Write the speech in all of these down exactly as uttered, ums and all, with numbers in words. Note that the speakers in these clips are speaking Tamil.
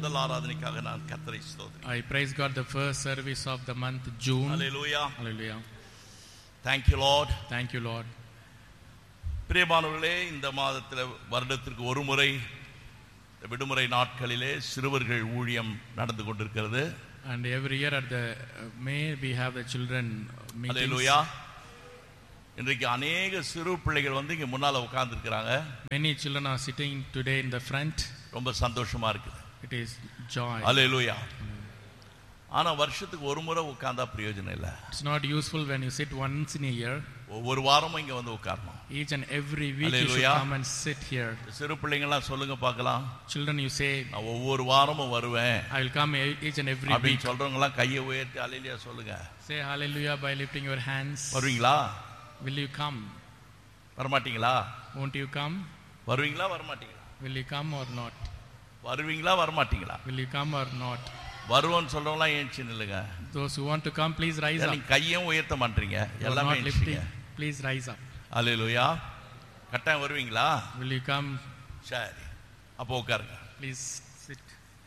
முதல் ஆராதனைக்காக நான் கர்த்தரை ஸ்தோத்திரிக்கிறேன். I praise God the first service of the month June. Hallelujah. Hallelujah. Thank you Lord. Thank you Lord. பிரியமானவர்களே, இந்த மாதத்தில் வருடத்திற்கு ஒரு முறை விடுமுறை நாட்களிலே சிறுவர்கள் ஊழியம் நடந்து கொண்டிருக்கிறது. And every year at the uh, May we have the children meetings. Hallelujah. இன்றைக்கு அநேக சிறு பிள்ளைகள் வந்து இங்க முன்னால உட்கார்ந்து இருக்காங்க. Many children are sitting today in the front. ரொம்ப சந்தோஷமா இருக்கு. It is joy. Hallelujah. ஆனா வருஷத்துக்கு ஒரு முறை உட்கார்ந்தா பிரயோஜனம் இல்ல. It's not useful when you sit once in a year. ஒவ்வொரு வாரமும் இங்க வந்து உட்காரணும். Each and every week you should come and sit here. சிறு பிள்ளைங்க எல்லாம் சொல்லுங்க பார்க்கலாம். Children, you say, நான் ஒவ்வொரு வாரமும் வருவேன். I will come each and every அப்படி week. சொல்றவங்க எல்லாம் கையை உயர்த்தி ஹalleluya சொல்லுங்க. Say hallelujah by lifting your hands. வருவீங்களா? Will you come? வரமாட்டீங்களா? Won't you come? வருவீங்களா வரமாட்டீங்களா? Will you come or not? வருவீங்களா வரமாட்டீங்களா? Will you come or not? வருவோன்னு சொல்றவங்களா ஏஞ்சி நில்லுங்க. Those who want to come, please rise up. நீங்க கையும் உயர்த்த மாட்டீங்க. எல்லாமே lifting. Please rise up. ஹalleluya. கட்டாயம் வருவீங்களா? Will you come? சரி. அப்போ உட்காருங்க. Please sit.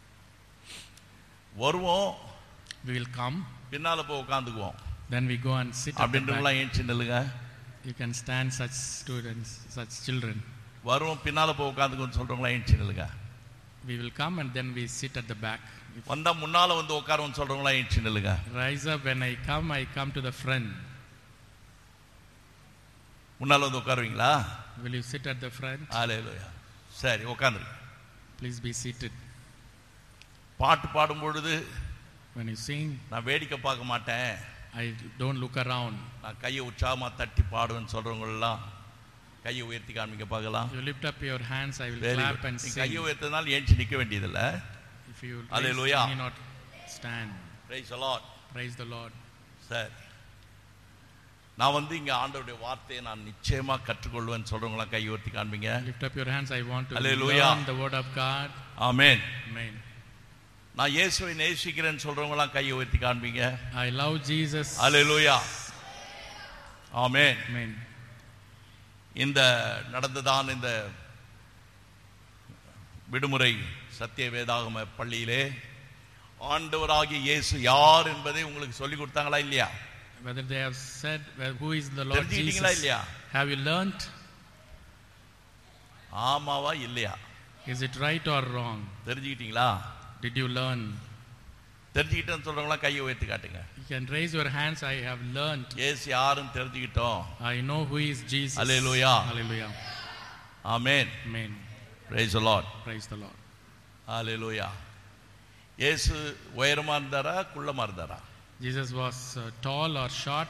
வருவோம். We will come. பின்னால போய் உட்கார்ந்துக்குவோம். Then we go and sit at the அப்படின்றவங்களா back. ஏஞ்சி நில்லுங்க. You can stand such students, such children. வருவோம் பின்னால போய் உட்கார்ந்துக்குன்னு சொல்றவங்களா ஏஞ்சி நில்லுங்க. We will come and then we sit at the back. வந்தா முன்னால வந்து உட்காருன்னு சொல்றவங்களா ஏஞ்சி நில்லுங்க. Rise up. When I come, I come to the front. முன்னால வந்து உட்காருவீங்களா? Will you sit at the front? ஹalleluya. சரி உட்கார்ந்துருங்க. Please be seated. பாட்டு பாடும் பொழுது When you sing, நான் வேடிக்கை பார்க்க மாட்டேன். I don't look around. நான் கையை உற்சாகமா தட்டி பாடுவேன்னு சொல்றவங்க எல்லாம் கையை உயர்த்தி காமிக்க பார்க்கலாம். You lift up your hands, I will Very clap good. and நீ sing. கையை உயர்த்தினால ஏஞ்சி நிக்க வேண்டியதில்ல. If you raise, Hallelujah. you need not stand. Praise the Lord. Praise the Lord. சரி. நான் வந்து இங்க ஆண்டவருடைய வார்த்தையை நான் நிச்சயமா கற்றுக்கொள்வேன்னு சொல்றவங்க எல்லாம் கையை உயர்த்தி காண்பீங்க. Lift up your hands. I want to Hallelujah. learn the word of God. Amen. Amen. நான் இயேசுவை நேசிக்கிறேன்னு சொல்றவங்க எல்லாம் கையை உயர்த்தி காண்பீங்க. I love Jesus. Hallelujah. Amen. Amen. இந்த நடந்ததான் இந்த விடுமுறை சத்திய வேதாகம பள்ளியிலே ஆண்டவராகிய இயேசு யார் என்பதை உங்களுக்கு சொல்லி கொடுத்தாங்களா இல்லையா? Whether they have said, well, who is the Lord தெரிஞ்சுக்கிட்டீங்களா Jesus? இல்லையா? Have you learnt? ஆமாவா இல்லையா? Is it right or wrong? தெரிஞ்சுக்கிட்டீங்களா? Did you learn? தெரிஞ்சுக்கிட்டேன்னு சொல்றவங்களா கையை உயர்த்தி காட்டுங்க. You can raise your hands. I have learnt. இயேசு யாருன்னு தெரிஞ்சுக்கிட்டோம். I know who is Jesus. Hallelujah. Hallelujah. Amen. Amen. Praise the Lord. Praise the Lord. ஹalleluya. இயேசு உயரமா இருந்தாரா குள்ளமா இருந்தாரா? Jesus was uh, tall or short?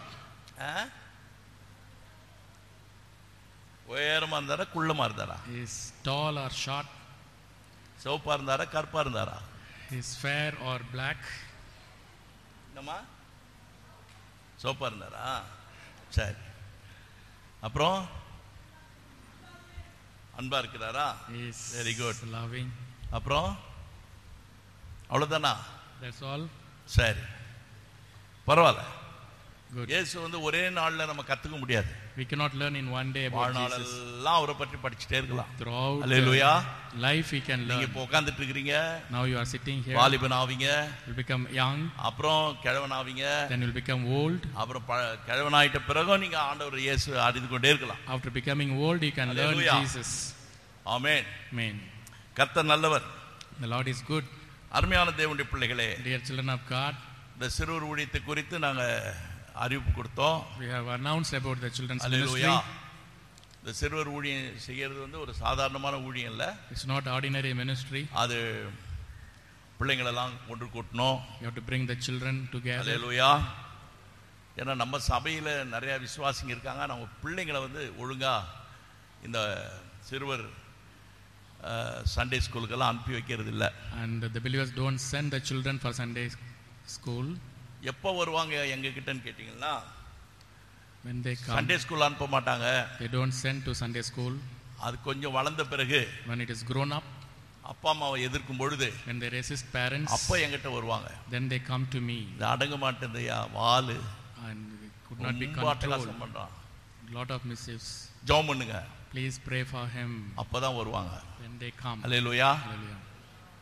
உயரமா இருந்தாரா குள்ளமா இருந்தாரா? Is tall or short? சிவப்பா இருந்தாரா கருப்பா இருந்தாரா? Is fair or black? என்னம்மா சிவப்பா இருந்தாரா? சரி. அப்புறம் அன்பா இருக்கிறாரா? Is very good. loving. அப்புறம் அவ்வளவுதானா? That's all. சரி பரவாயில்ல. Good. இயேசு வந்து ஒரே நாள்ல நம்ம கத்துக்க முடியாது. We cannot learn in one day about Jesus. வாழ்நாளெல்லாம் அவரை பற்றி படிச்சுட்டே இருக்கலாம். Throughout hallelujah. life we can நீங்க learn. இப்போ உட்கார்ந்துட்டு இருக்கீங்க. Now you are sitting here. வாலிபன் ஆவீங்க. You'll become young. அப்புறம் கிழவன் ஆவீங்க. Then you'll become old. அப்புறம் கிழவனாயிட்ட பிறகு நீங்க ஆண்டவர் இயேசு அறிந்து கொண்டே இருக்கலாம். After becoming old, you can Hallelujah. learn Jesus. Amen. Amen. கர்த்தர் நல்லவர். The Lord is good. அருமையான தேவனுடைய பிள்ளைகளே, Dear children of God, இந்த சிறுவர் ஊழியத்தை குறித்து நாங்க அறிவிப்பு கொடுத்தோம். we have announced about the children's hallelujah. ministry. இந்த சிறுவர் ஊழியம் செய்யறது வந்து ஒரு சாதாரணமான ஊழியம் இல்ல. It's not ordinary ministry. அது பிள்ளைகளை எல்லாம் கொண்டு கூட்டணும். You have to bring the children together. ஹalleluya. ஏன்னா நம்ம சபையில நிறைய விசுவாசிங்க இருக்காங்க. நம்ம பிள்ளைங்களை வந்து ஒழுங்கா இந்த சிறுவர் சண்டே ஸ்கூலுக்கெல்லாம் அனுப்பி வைக்கிறது இல்லை. And the believers don't send the children for Sunday school. எப்போ வருவாங்க எங்க கிட்டன்னு கேட்டீங்கன்னா, when they come, Sunday school அனுப்ப மாட்டாங்க. they don't send to Sunday school. அது கொஞ்சம் வளர்ந்த பிறகு, when it is grown up, அப்பா அம்மாவை எதிர்க்கும் பொழுது, when they resist parents, அப்ப என்கிட்ட வருவாங்க. then they come to me. இது அடங்க மாட்டேன்யா வாலு, and could not be controlled. Lot of mischiefs. ஜெபம் பண்ணுங்க. Please pray for him. அப்பதான் வருவாங்க. When they come. Hallelujah. Hallelujah.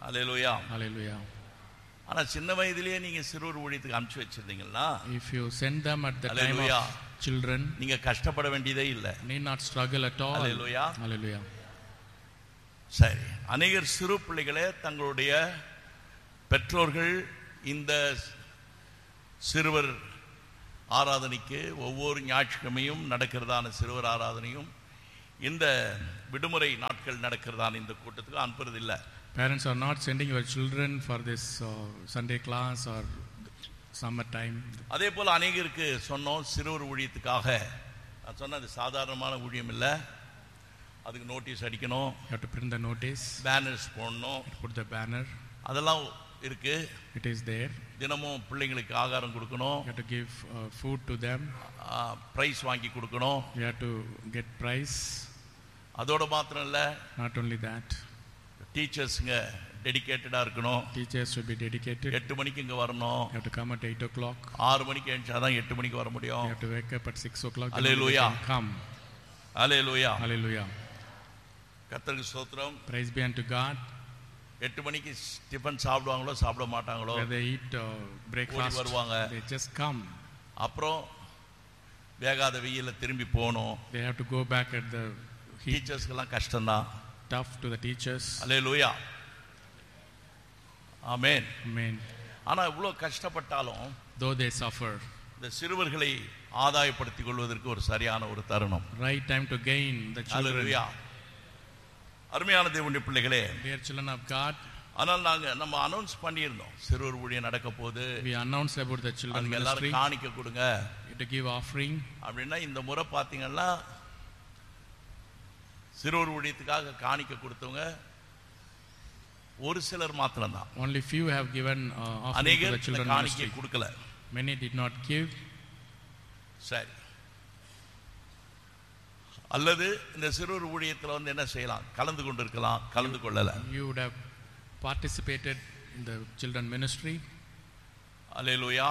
Hallelujah. Hallelujah. ஆனா சின்ன வயதிலேயே நீங்க சிறுவர் ஊழியத்துக்கு அனுப்பிச்சு வச்சிருந்தீங்கன்னா, If you send them at the time Hallelujah. of children, நீங்க கஷ்டப்பட வேண்டியதே இல்லை. need not struggle at all. Hallelujah. Hallelujah. சரி, அநேகர் சிறு பிள்ளைகளே தங்களுடைய பெற்றோர்கள் இந்த சிறுவர் ஆராதனைக்கு ஒவ்வொரு ஞாயிற்றுக்கிழமையும் நடக்கிறதான சிறுவர் ஆராதனையும் இந்த விடுமுறை நாட்கள் நடக்கிறதான இந்த கூட்டத்துக்கு அனுப்புறதில்லை. Parents are not sending your children for this uh, Sunday class or summer time. அதே போல் அநேகருக்கு சொன்னோம் சிறுவர் ஊழியத்துக்காக. நான் சொன்ன அது சாதாரணமான ஊழியம் இல்லை, அதுக்கு நோட்டீஸ் அடிக்கணும், You have to print the notice, banners போடணும், put the banner. அதெல்லாம் இருக்கு. It is there. தினமும் பிள்ளைங்களுக்கு ஆகாரம் கொடுக்கணும், You have to give uh, food to them. Price வாங்கி கொடுக்கணும். You have to get prize. அதோட மாத்திரம் இல்லை, Not only that, டீச்சர்ஸுங்க டெடிகேட்டடாக இருக்கணும். teachers should be dedicated. எட்டு மணிக்கு இங்கே வரணும். You have to come at eight o'clock. ஆறு மணிக்கு எழுந்தாதான் எட்டு மணிக்கு வர You முடியும். have to wake up at six o'clock. then Hallelujah. you can come. Hallelujah. Hallelujah. கர்த்தருக்கு ஸ்தோத்திரம். Praise be unto God. எட்டு மணிக்கு டிஃபன் சாப்பிடுவாங்களோ சாப்பிட மாட்டாங்களோ, Whether they eat uh, breakfast, வருவாங்க. they just come. அப்புறம் வேகாத வெயில திரும்பி போகணும். They have to go back at the heat. டீச்சர்ஸ்க்கெல்லாம் கஷ்டம்தான். Tough to the teachers. Hallelujah. Amen. Amen. ஆனா இவ்வளோ கஷ்டப்பட்டாலும் Though they suffer, இந்த சிறுவர்களை ஆதாயப்படுத்திக் கொள்வதற்கு ஒரு சரியான ஒரு தருணம். right time to gain the children. அல்லேலூயா. அருமையான தேவனுடைய பிள்ளைகளே, Dear children of God, ஆனால் நாங்க நம்ம அனௌன்ஸ் பண்ணியிருந்தோம் சிறுவர் ஊழியம் நடக்க போகுது, we announced about the children அதுக்கு ministry. எல்லாரும் காணிக்க கொடுங்க To give offering. அப்படின்னா இந்த முறை பார்த்தீங்கன்னா சிறுவர் ஊழியத்துக்காக காணிக்க கொடுத்தவங்க ஒரு சிலர் மாத்திரம்தான். Only few have given uh, offering to அநேகர் the children காணிக்கை ministry. கொடுக்கல. Many did not give. சரி, அல்லது இந்த சிறுவர் ஊழியத்தில் வந்து என்ன செய்யலாம், கலந்து கொண்டு இருக்கலாம், கலந்து கொள்ளல. You would have participated in the children ministry. அல்லேலூயா.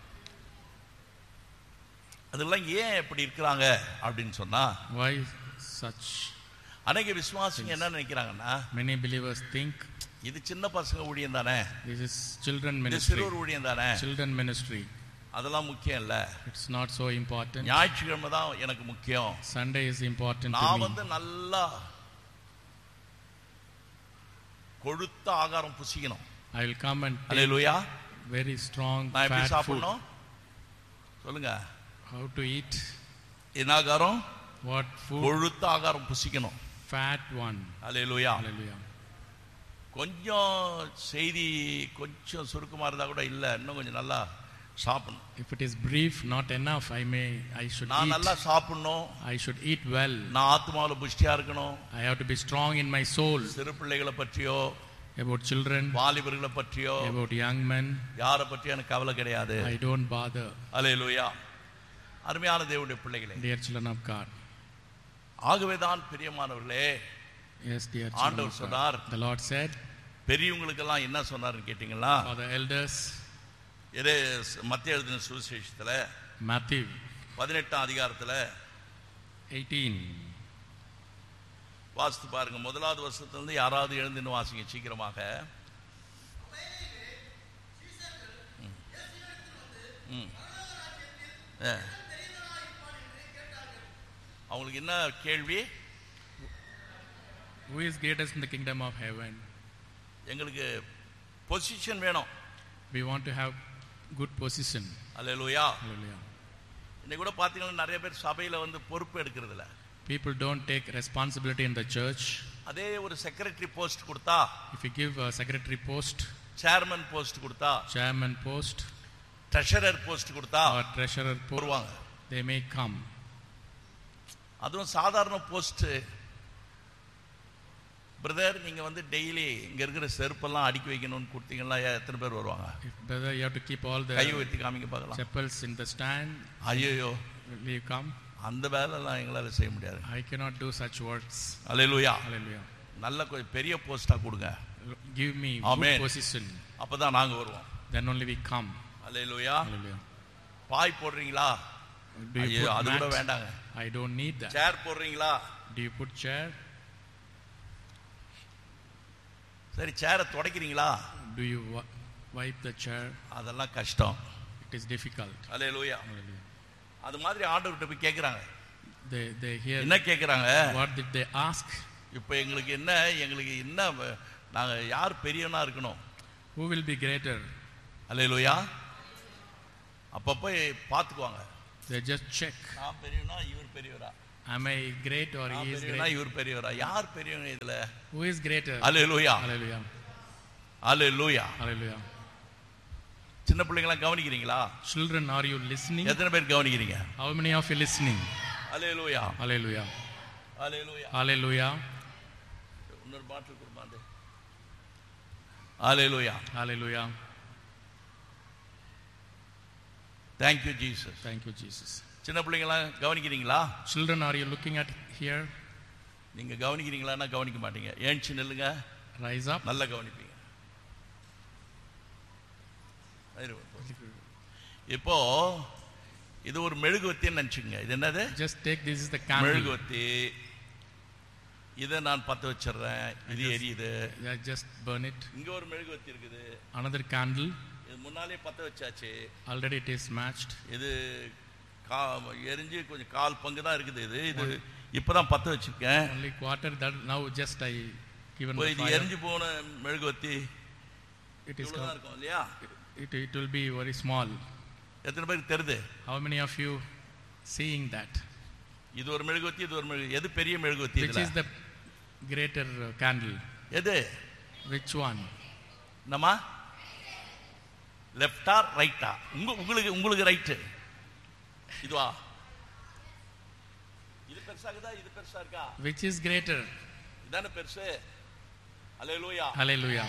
அதெல்லாம் ஏன் எப்படி இருக்கிறாங்க அப்படின்னு சொன்னா, Why such? அநேக விசுவாசிங்க என்ன நினைக்கிறாங்கன்னா, Many believers think இது சின்ன பசங்க ஊழியம் தானே, this is children இது ministry. சிறுவர் ஊழியம் தானே, Children ministry. அதெல்லாம் முக்கியம் இல்ல, It's not so important. ஞாயிற்றுக்கிழமை தான் எனக்கு முக்கியம். Sunday is important நான் to me. வந்து நல்லா கொழுத்த ஆகாரம் புசிக்கணும். I will come and take hallelujah. very strong நான் எப்படி fat food. சாப்பிடணும் சொல்லுங்க. How to eat? என்ன ஆகாரம்? What food? கொழுத்த ஆகாரம் புசிக்கணும். Fat one. அல்லேலூயா. Hallelujah. கொஞ்சம் செய்தி கொஞ்சம் சுருக்கமா இருந்தா கூட இல்ல, இன்னும் கொஞ்சம் நல்லா சாப்பிடணும். If it is brief, not enough, I may, I should நான் eat. நல்லா சாப்பிடணும். I should eat well. நான் ஆத்மாவுல புஷ்டியா இருக்கணும். I have to be strong in my soul. சிறு பிள்ளைகளை பற்றியோ, About children, வாலிபர்களை பற்றியோ, about young men, யாரை பற்றியும் எனக்கு கவலை கிடையாது. I don't bother. அல்லேலூயா. அருமையான தேவனுடைய பிள்ளைகளே, Dear children of God. ஆகவேதான் பிரியமானவர்களே, Yes, dear children ஆண்டவர் of God. சொன்னார், The Lord said, பெரியவங்களுக்கெல்லாம் என்ன சொன்னாருன்னு கேட்டீங்களா, for the elders, இதே மத்திய எழுதின சுவிசேஷத்துல Matthew பதினெட்டாம் அதிகாரத்துல eighteen. வாசித்து பாருங்க. முதலாவது வருஷத்துல இருந்து யாராவது எழுந்துன்னு வாசிங்க சீக்கிரமாக. ம். ஆ. அவங்களுக்கு என்ன கேள்வி? Who is greatest in the kingdom of heaven? எங்களுக்கு பொசிஷன் வேணும். We want to have good position. Hallelujah. Hallelujah. இன்னைக்கு கூட பாத்தீங்கன்னா நிறைய பேர் சபையில வந்து பொறுப்பு எடுக்கிறது இல்ல. People don't take responsibility in the church. அதே ஒரு செக்ரட்டரி போஸ்ட் கொடுத்தா, If you give a secretary post, chairman post கொடுத்தா, chairman post, ட்ரெஷரர் போஸ்ட் கொடுத்தா or treasurer post, வருவாங்க. they may come. அதுவும் சாதாரண போஸ்ட். பிரதர் நீங்க வந்து டெய்லி இங்க இருக்கிற செருப்பெல்லாம் அடுக்கி வைக்கணும்னு கொடுத்தீங்கன்னா எத்தனை பேர் வருவாங்க? If brother, you have to keep all guy the வைத்து காமிங்க பார்க்கலாம். chapels in the stand. ஐயோ, Will you come? அந்த வேலைலாம் எங்களால செய்ய முடியாது. I cannot do such works. Hallelujah. Hallelujah. நல்ல கொஞ்சம் பெரிய போஸ்டா கொடுங்க. Give me Amen. good position. அப்பதான் நாங்க வருவோம். Then only we come. Hallelujah. Hallelujah. பாய் போடுறீங்களா? Do you ஐயோ, அது put கூட mat? வேண்டாங்க. I don't need that. சேர் போடுறீங்களா? Do you put chair? சரி, சேரை துடைக்கிறீங்களா? Do you wi- wipe the chair? அதெல்லாம் கஷ்டம். It is difficult. Hallelujah. Hallelujah. அது மாதிரி ஆண்டவர்கிட்ட போய் கேட்குறாங்க. They they hear. என்ன கேட்குறாங்க? What did they ask? இப்போ எங்களுக்கு என்ன, எங்களுக்கு என்ன, நாங்கள் யார் பெரியவனா இருக்கணும்? Who will be greater? அல்லேலூயா. அப்பப்போ பார்த்துக்குவாங்க. They just check. நான் பெரியவனா, இவர் பெரியவரா? Am I great or நான் he is பெரியவனா, great? இவர் பெரியவரா? யார் பெரியவங்க இதுல? Who is greater? Hallelujah. Hallelujah. Hallelujah. Hallelujah. சின்ன பிள்ளைங்களாம் கவனிக்கிறீங்களா? Children, are you listening? எத்தனை பேர் கவனிக்கிறீங்க? How many of you listening? Hallelujah. Hallelujah. Hallelujah. Hallelujah. இன்னொரு பாட்டில் கொடுப்பாங்க. அல்லேலூயா. Hallelujah. Thank you Jesus. Thank you, Jesus. சின்ன பிள்ளைங்களாம் கவனிக்கிறீங்களா? Children, are you looking at here? நீங்க கவனிக்கிறீங்களான்னா கவனிக்க மாட்டீங்க. ஏன்ச்சு நில்லுங்க. Rise up. நல்லா கவனிப்பீங்க. இப்போ இது ஒரு மெழுகுவத்தின்னு நினைச்சுங்க. இது என்னது? Just take, this is the candle. மெழுகுவத்தி. இதை நான் பற்ற வச்சிடுறேன். இது எரியுது. Yeah, just burn it. இங்க ஒரு மெழுகுவத்தி இருக்குது. Another candle. இது முன்னாலே பற்ற வச்சாச்சு. Already it is matched. இது எரிஞ்சு கொஞ்சம் கால் பங்கு தான் இருக்குது. இது இது இப்பதான் பற்ற வச்சிருக்கேன். Only quarter, that now just I given the இது fire. எரிஞ்சு போன மெழுகுவத்தி It is இவ்வளவுதான் இருக்கும் இல்லையா? it it will be very small. எத்தனை பேருக்கு தெரியுது? How many of you seeing that? இது ஒரு மெழுகுவத்தி, இது ஒரு மெழுகு. எது பெரிய மெழுகுவத்தி? Which is the greater uh, candle? எது? Which one? நம்ம லெஃப்டா ரைட்டா? உங்க உங்களுக்கு உங்களுக்கு ரைட்டு. இதுவா? இது பெருசாகுதா, இது பெருசா இருக்கா? Which is greater? இதானே பெருசு. அல்லேலூயா. Hallelujah.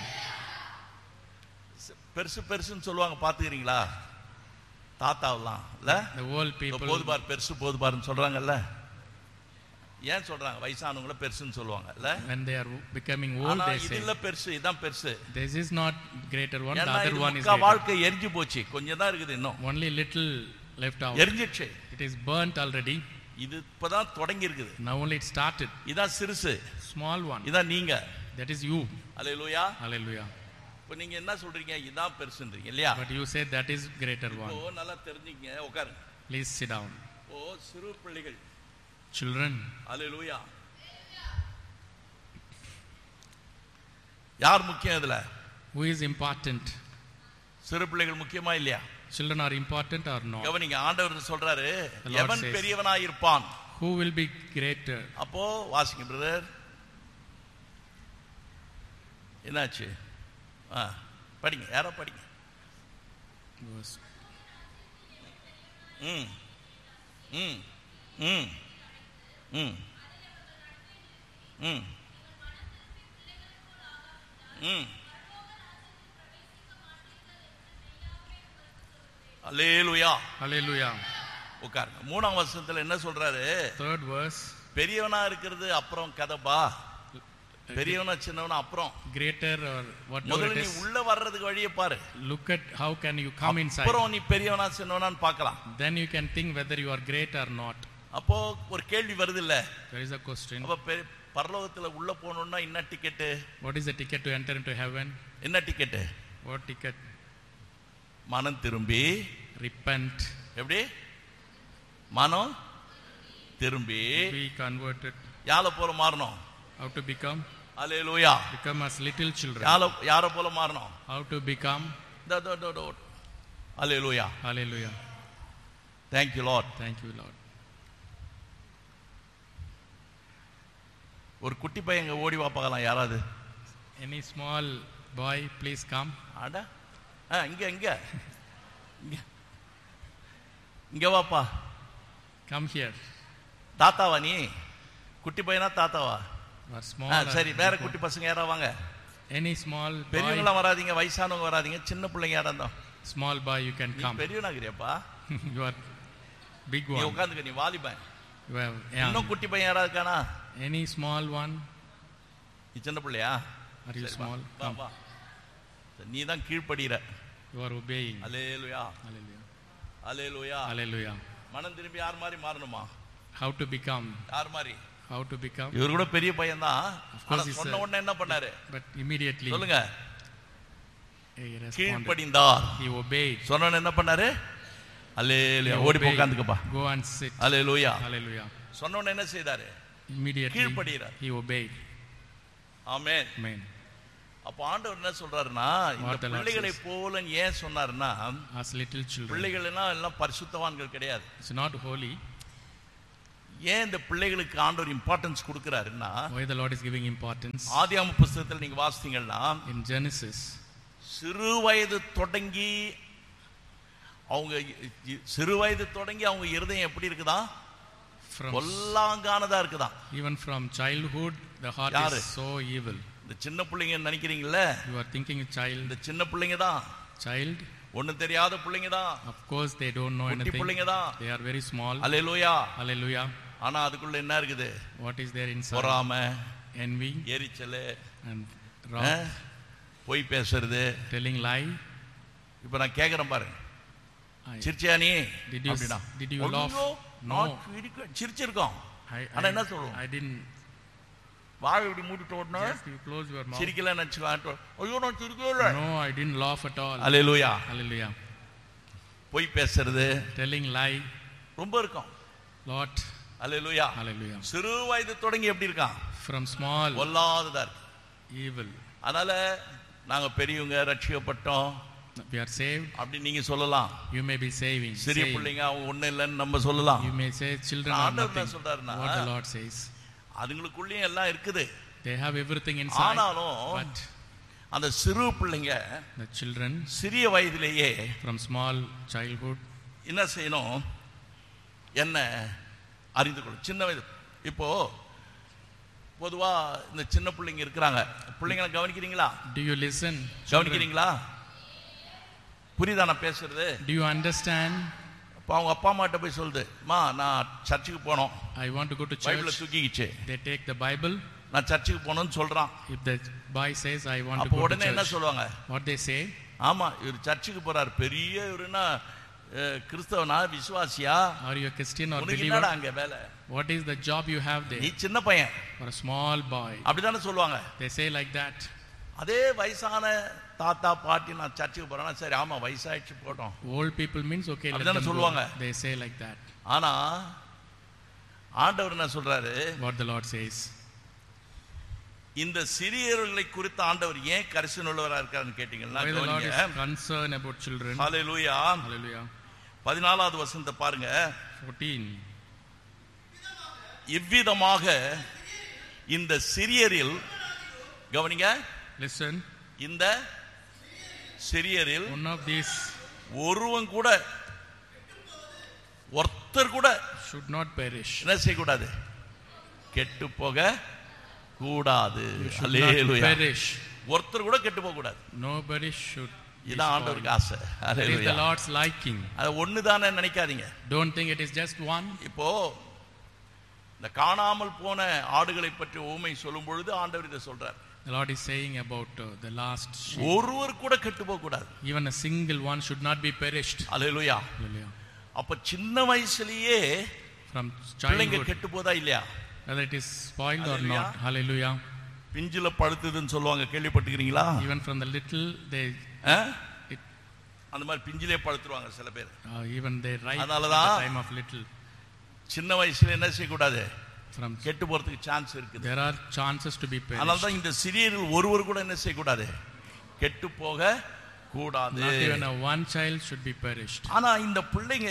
பெருசு பெருசுன்னு சொல்லுவாங்க, பாத்துக்கிறீங்களா? தாத்தாவெல்லாம் இல்ல, The old people. போதுபார் பெருசு போதுபார்னு சொல்றாங்கல்ல. ஏன் சொல்றாங்க? வயசானவங்கள பெருசுன்னு சொல்லுவாங்க இல்ல. When they are becoming old, they say இதுல பெருசு, இதான் பெருசு. this is not greater one, the other one is greater. greater. வாழ்க்கை எரிஞ்சு போச்சு, கொஞ்சம் தான் இருக்குது இன்னும். Only little left out. எரிஞ்சிடுச்சு. It is burnt already. இது இப்பதான் தொடங்கி இருக்குது. Now only it started. இதான் சிறுசு. Small one. இதான் நீங்க. That is you. Hallelujah. Hallelujah. இப்போ நீங்க என்ன சொல்றீங்க? இதான் பெருசுன்றீங்க இல்லையா? But you say that is greater one. ஓ, நல்லா தெரிஞ்சுங்க. உட்காருங்க. Please sit down. ஓ, சிறு பிள்ளைகள். Children. அல்லேலூயா. யார் முக்கியம் இதுல? Who is important? சிறு பிள்ளைகள் முக்கியமா இல்லையா? Children are important or not? கவனிங்க, ஆண்டவர் சொல்றாரு, The Lord எவன் says, பெரியவனாய் இருப்பான்? Who will be greater? அப்போ வாசிங்க பிரதர். என்னாச்சு? ஆ, படிங்க, யாரோ படிங்க. Verse. ம் ம் ம் ம் ம் ம் அல்லேலூயா. Hallelujah. உட்காருங்க. மூணாம் வசனத்துல என்ன சொல்றாரு? Third verse. பெரியவனா இருக்கிறது அப்புறம் கதப்பா, பெரியவனா சின்னவனா அப்புறம். Greater or whatever முதல்ல it நீ is. உள்ள வர்றதுக்கு வழியை பாரு. Look at how can you come inside. அப்புறம் நீ பெரியவனா சின்னவனான்னு பார்க்கலாம். Then you can think whether you are great or not. அப்போ ஒரு கேள்வி வருது இல்ல? There is a question. அப்ப பரலோகத்துல உள்ள போகணும்னா என்ன ticket? What is the ticket to enter into heaven? என்ன டிக்கெட்டு? What ticket? மனம் திரும்பி. Repent. எப்படி? மனம் திரும்பி. Be converted. யாரை போல மாறணும்? How to become? Hallelujah. Become as little children. யாரை யாரை போல மாறணும்? How to become? The the the the hallelujah. Hallelujah. Thank you Lord. Thank you, Lord. ஒரு குட்டி பையன் ஓடி வா பார்க்கலாம் யாராவது. Any small boy, please come. அட, ஆ, இங்க இங்க இங்க இங்க வாப்பா. Come here. தாத்தாவா நீ? குட்டி பையனா தாத்தாவா? Or small. ஆ, or சரி, வேற big குட்டி one. பசங்க யாரா வாங்க. Any small boy. பெரியவங்களாம் வராதீங்க, வயசானவங்க வராதீங்க, சின்ன பிள்ளைங்க யாரா இருந்தா. Small boy, you can நீ come. பெரியவனாகிறியப்பா. You are big நீ one. உட்காந்துக்க, நீ வாலிபன். You are இன்னும் young. குட்டி பையன் யாராவது இருக்கானா? Any small one? நீ சின்ன பிள்ளையா? Are you சரி, வா, small? வா, Come. வா. நீ தான் கீழ்ப்படிற. You are obeying. Hallelujah. Hallelujah. Hallelujah. Hallelujah. மனம் திரும்பி யார் மாதிரி மாறணுமா? How to become? யார் மாதிரி? how to become. இவர் கூட பெரிய பையன் தான். Of course, ஆனா he's சொன்ன a- உடனே என்ன பண்ணாரு? But immediately சொல்லுங்க. he responded. கீழ்ப்படிந்தார். He obeyed. சொன்ன உடனே என்ன பண்ணாரு? அல்லேலூயா. He ஓடி போய் obeyed. உட்கார்ந்துக்கப்பா. Go and sit. Hallelujah. Hallelujah. சொன்ன உடனே என்ன செய்தாரு? Immediately கீழ்ப்படிகிறார். he obeyed. Amen. Amen. அப்ப ஆண்டவர் என்ன சொல்றாருன்னா, இந்த What the Lord பிள்ளைகளை says. போல ஏன் சொன்னாருன்னா, As little children. பிள்ளைகள்னா எல்லாம் பரிசுத்தவான்கள் கிடையாது. It's not holy. ஏன் இந்த பிள்ளைகளுக்கு ஆண்டவர் importance கொடுக்கிறாருன்னா, Why the Lord is giving importance? ஆதியாகம புத்தகத்தில் நீங்க வாசித்தீங்கன்னா, In Genesis, சிறு வயது தொடங்கி அவங்க சிறு வயது தொடங்கி அவங்க இருதயம் எப்படி இருக்குதா? from கொல்லாங்கானதா இருக்குதா? even from childhood, the heart யாரு? is so evil. இந்த சின்ன பிள்ளைங்க நினைக்கிறீங்கல்ல, You are thinking a child, இந்த சின்ன பிள்ளைங்க தான், child. ஒண்ணும் தெரியாத பிள்ளைங்க தான், Of course, they don't know குட்டி anything. பிள்ளைங்க தான். They are very small. Hallelujah. Hallelujah. ஆனா அதுக்குள்ள என்ன இருக்குது? What is there inside? பொறாமை, Envy எரிச்சல், and wrath, பொய் பேசுறது. telling lie. இப்ப நான் கேக்குறேன் பாருங்க, I- சிரிச்சியா நீ? Did you அப்படின்னா, did you laugh? ஐயோ, No. நான் சிரிக்க- சிரிச்சிருக்கோம். I, ஆனா என்ன I, சொல்லுவோம்? I didn't. வாய் இப்படி மூடிட்டு ஓடனா Just you close your mouth. சிரிக்கல நினைச்சுக்கோ. ஐயோ நான் சிரிக்கவே இல்லை. No, I didn't laugh at all. Hallelujah. Hallelujah. பொய் பேசுறது Telling lie. ரொம்ப இருக்கும். Lot. அல்லேலூயா. Hallelujah. சிறு வயது தொடங்கி எப்படி இருக்கான்? From small, கொல்லாததா இருக்கு. evil. அதனால நாங்க பெரியவங்க ரட்சிக்கப்பட்டோம் We are saved. அப்படி நீங்க சொல்லலாம். You may be saving. சிறிய saved. பிள்ளைங்க அவங்க ஒண்ணு இல்லைன்னு நம்ம சொல்லலாம். You may say children are ஆண்டவர் என்ன nothing. சொல்றாருன்னா, What the Lord says. அதுங்களுக்குள்ளேயும் எல்லாம் இருக்குது. They have everything inside. ஆனாலும் But அந்த சிறு பிள்ளைங்க the children சிறிய வயதிலேயே from small childhood, என்ன செய்யணும்? என்ன அறிந்து கொள்ளும். சின்ன வயது இப்போ பொதுவா இந்த சின்ன பிள்ளைங்க இருக்கிறாங்க. பிள்ளைங்களை கவனிக்கிறீங்களா? do you listen? Children, கவனிக்கிறீங்களா? புரியுதா நான் பேசுறது? do you understand? இப்போ அவங்க அப்பா அம்மாட்ட போய் சொல்லுது, மா நான் சர்ச்சுக்கு போனோம், I want to go to பைபிளை church. தூக்கிக்கிச்சு, They take the Bible. நான் சர்ச்சுக்கு போகணும்னு சொல்றான். If the boy says, I want to அப்போ go to உடனே என்ன church, சொல்லுவாங்க? what they say? ஆமா இவர் சர்ச்சுக்கு போறாரு, பெரிய இவருன்னா கிறிஸ்தவனா விசுவாசியா, Are you a Christian or உனக்கு என்னடா believer? அங்க வேலை? What is the job you have நீ there? சின்ன பையன், For a small boy. அப்படித்தானே சொல்லுவாங்க. They say like that. அதே வயசான தாத்தா பாட்டி நான் சர்ச்சுக்கு போறேன்னா சரி ஆமா வயசாயிடுச்சு போட்டோம் Old people means okay, let அப்படிதானே them go. சொல்லுவாங்க. They say like that. ஆனா ஆண்டவர் என்ன சொல்றாரு? What the Lord says. இந்த சிறியவர்களை குறித்து ஆண்டவர் ஏன் கரிசனை உள்ளவரா இருக்காருன்னு கேட்டீங்கன்னா, Why the Lord is கவனிங்க. concerned about children. Hallelujah. Hallelujah. பதினாலாவது வசனத்தை பாருங்க. fourteen. இவ்விதமாக இந்த சிறியரில் கவனிங்க, Listen. இந்த சிறியரில் One of these ஒருவன் கூட ஒருத்தர் கூட should not perish. என்ன செய்யக்கூடாது? கெட்டு போக கூடாது. You should not hallelujah. perish. ஒருத்தர் கூட கெட்டு போக கூடாது. Nobody should be இதான் spoiled. ஆண்டவருக்கு ஆசை. That is the hallelujah. Lord's liking. அது ஒண்ணுதானே நினைக்காதீங்க. Don't think it is just one. இப்போ இந்த காணாமல் போன ஆடுகளை பற்றி ஊமை சொல்லும் பொழுது ஆண்டவர் இதை சொல்றார். The Lord is saying about uh, the last sheep. ஒருவர் கூட கெட்டு போக கூடாது. Even a single one should not be perished. Hallelujah. Hallelujah. அப்ப சின்ன வயசுலயே From பிள்ளைங்க childhood, கெட்டு போதா இல்லையா? whether it is spoiled or Hallelujah. not. Hallelujah. பிஞ்சில பழுத்துதுன்னு சொல்லுவாங்க, கேள்விப்பட்டிருக்கிறீங்களா? Even from the little, they ah? it, அந்த மாதிரி பிஞ்சிலே பழுத்துருவாங்க சில பேர். uh, even they ripe at அதனாலதான் the time of little. சின்ன வயசுல என்ன செய்யக்கூடாது? From கெட்டு போறதுக்கு சான்ஸ் இருக்குது. there are chances to be perished. அதனாலதான் இந்த சிறியரில் ஒருவர் கூட என்ன செய்யக்கூடாது? கெட்டு போக கூடாது. Not even a one child should be perished. ஆனா இந்த பிள்ளைங்க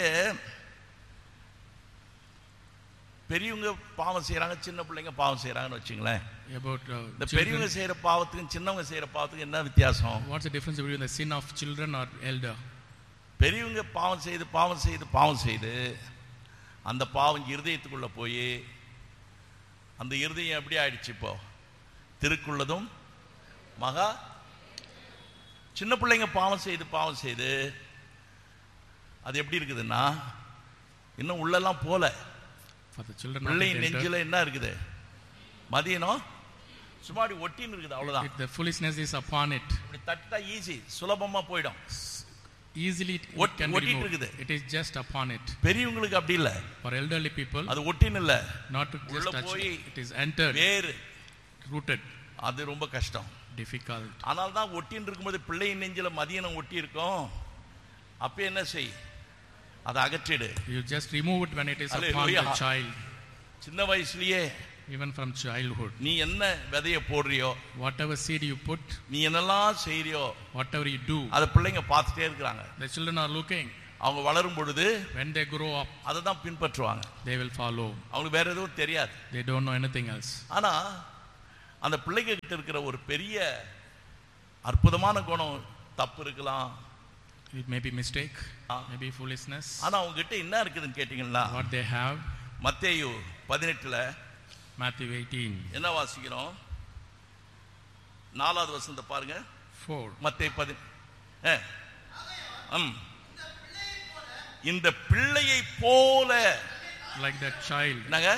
பெரியவங்க பாவம் செய்யறாங்க, சின்ன பிள்ளைங்க பாவம் செய்யறாங்கன்னு வச்சுங்களேன். About uh, இந்த children, பெரியவங்க செய்யற பாவத்துக்கும் சின்னவங்க செய்யற பாவத்துக்கும் என்ன வித்தியாசம்? what's the difference between the sin of children or elder? பெரியவங்க பாவம் செய்து பாவம் செய்து பாவம் செய்து அந்த பாவம் இருதயத்துக்குள்ள போய் அந்த இருதயம் எப்படி ஆயிடுச்சு? இப்போ திருக்குள்ளதும் மகா. சின்ன பிள்ளைங்க பாவம் செய்து பாவம் செய்து அது எப்படி இருக்குதுன்னா இன்னும் உள்ளெல்லாம் போல. For the children not பிள்ளை yet entered, நெஞ்சில என்ன இருக்குது? மதியனம் சும்மாடி ஒட்டின்னு இருக்குது, அவ்வளவுதான். it- the foolishness is upon it. இப்படி தட்டா ஈஸி, சுலபமா போயிடும். easily it ஒட்- can be ஒட்டிட்டு removed. இருக்குது. It is just upon it. பெரியவங்களுக்கு அப்படி இல்ல, For elderly people, அது ஒட்டின்னு இல்ல, not to just உள்ள touch போய் it. It is entered, வேறு, rooted, அது ரொம்ப கஷ்டம். difficult. ஆனால் தான் ஒட்டின்னு இருக்கும்போது பிள்ளையின் நெஞ்சில மதியனம் ஒட்டி இருக்கும், அப்ப என்ன செய், அதை அகற்றிடு. You just remove it when it is upon Hallelujah. the child, சின்ன வயசுலயே even from childhood. நீ என்ன விதைய போடுறியோ, Whatever seed you put, நீ என்னெல்லாம் செய்றியோ, whatever you do, அதை பிள்ளைங்க பார்த்துட்டே இருக்கிறாங்க. the children are looking. அவங்க வளரும் பொழுது When they grow up, அதை தான் பின்பற்றுவாங்க. they will follow. அவங்களுக்கு வேற எதுவும் தெரியாது. They don't know anything else. ஆனா அந்த பிள்ளைங்க கிட்ட இருக்கிற ஒரு பெரிய அற்புதமான குணம், தப்பு இருக்கலாம், It may be mistake, maybe foolishness. ஆனா அவங்க கிட்ட என்ன இருக்குதுன்னு கேட்டீங்கன்னா, What they have, மத்தேயு பதினெட்டுல Matthew eighteen, என்ன வாசிக்கிறோம், நாலாவது வசனத்தை பாருங்க. four. மத்தேயு பதி ஏ, ம். இந்த பிள்ளையை போல, Like that child, என்னங்க,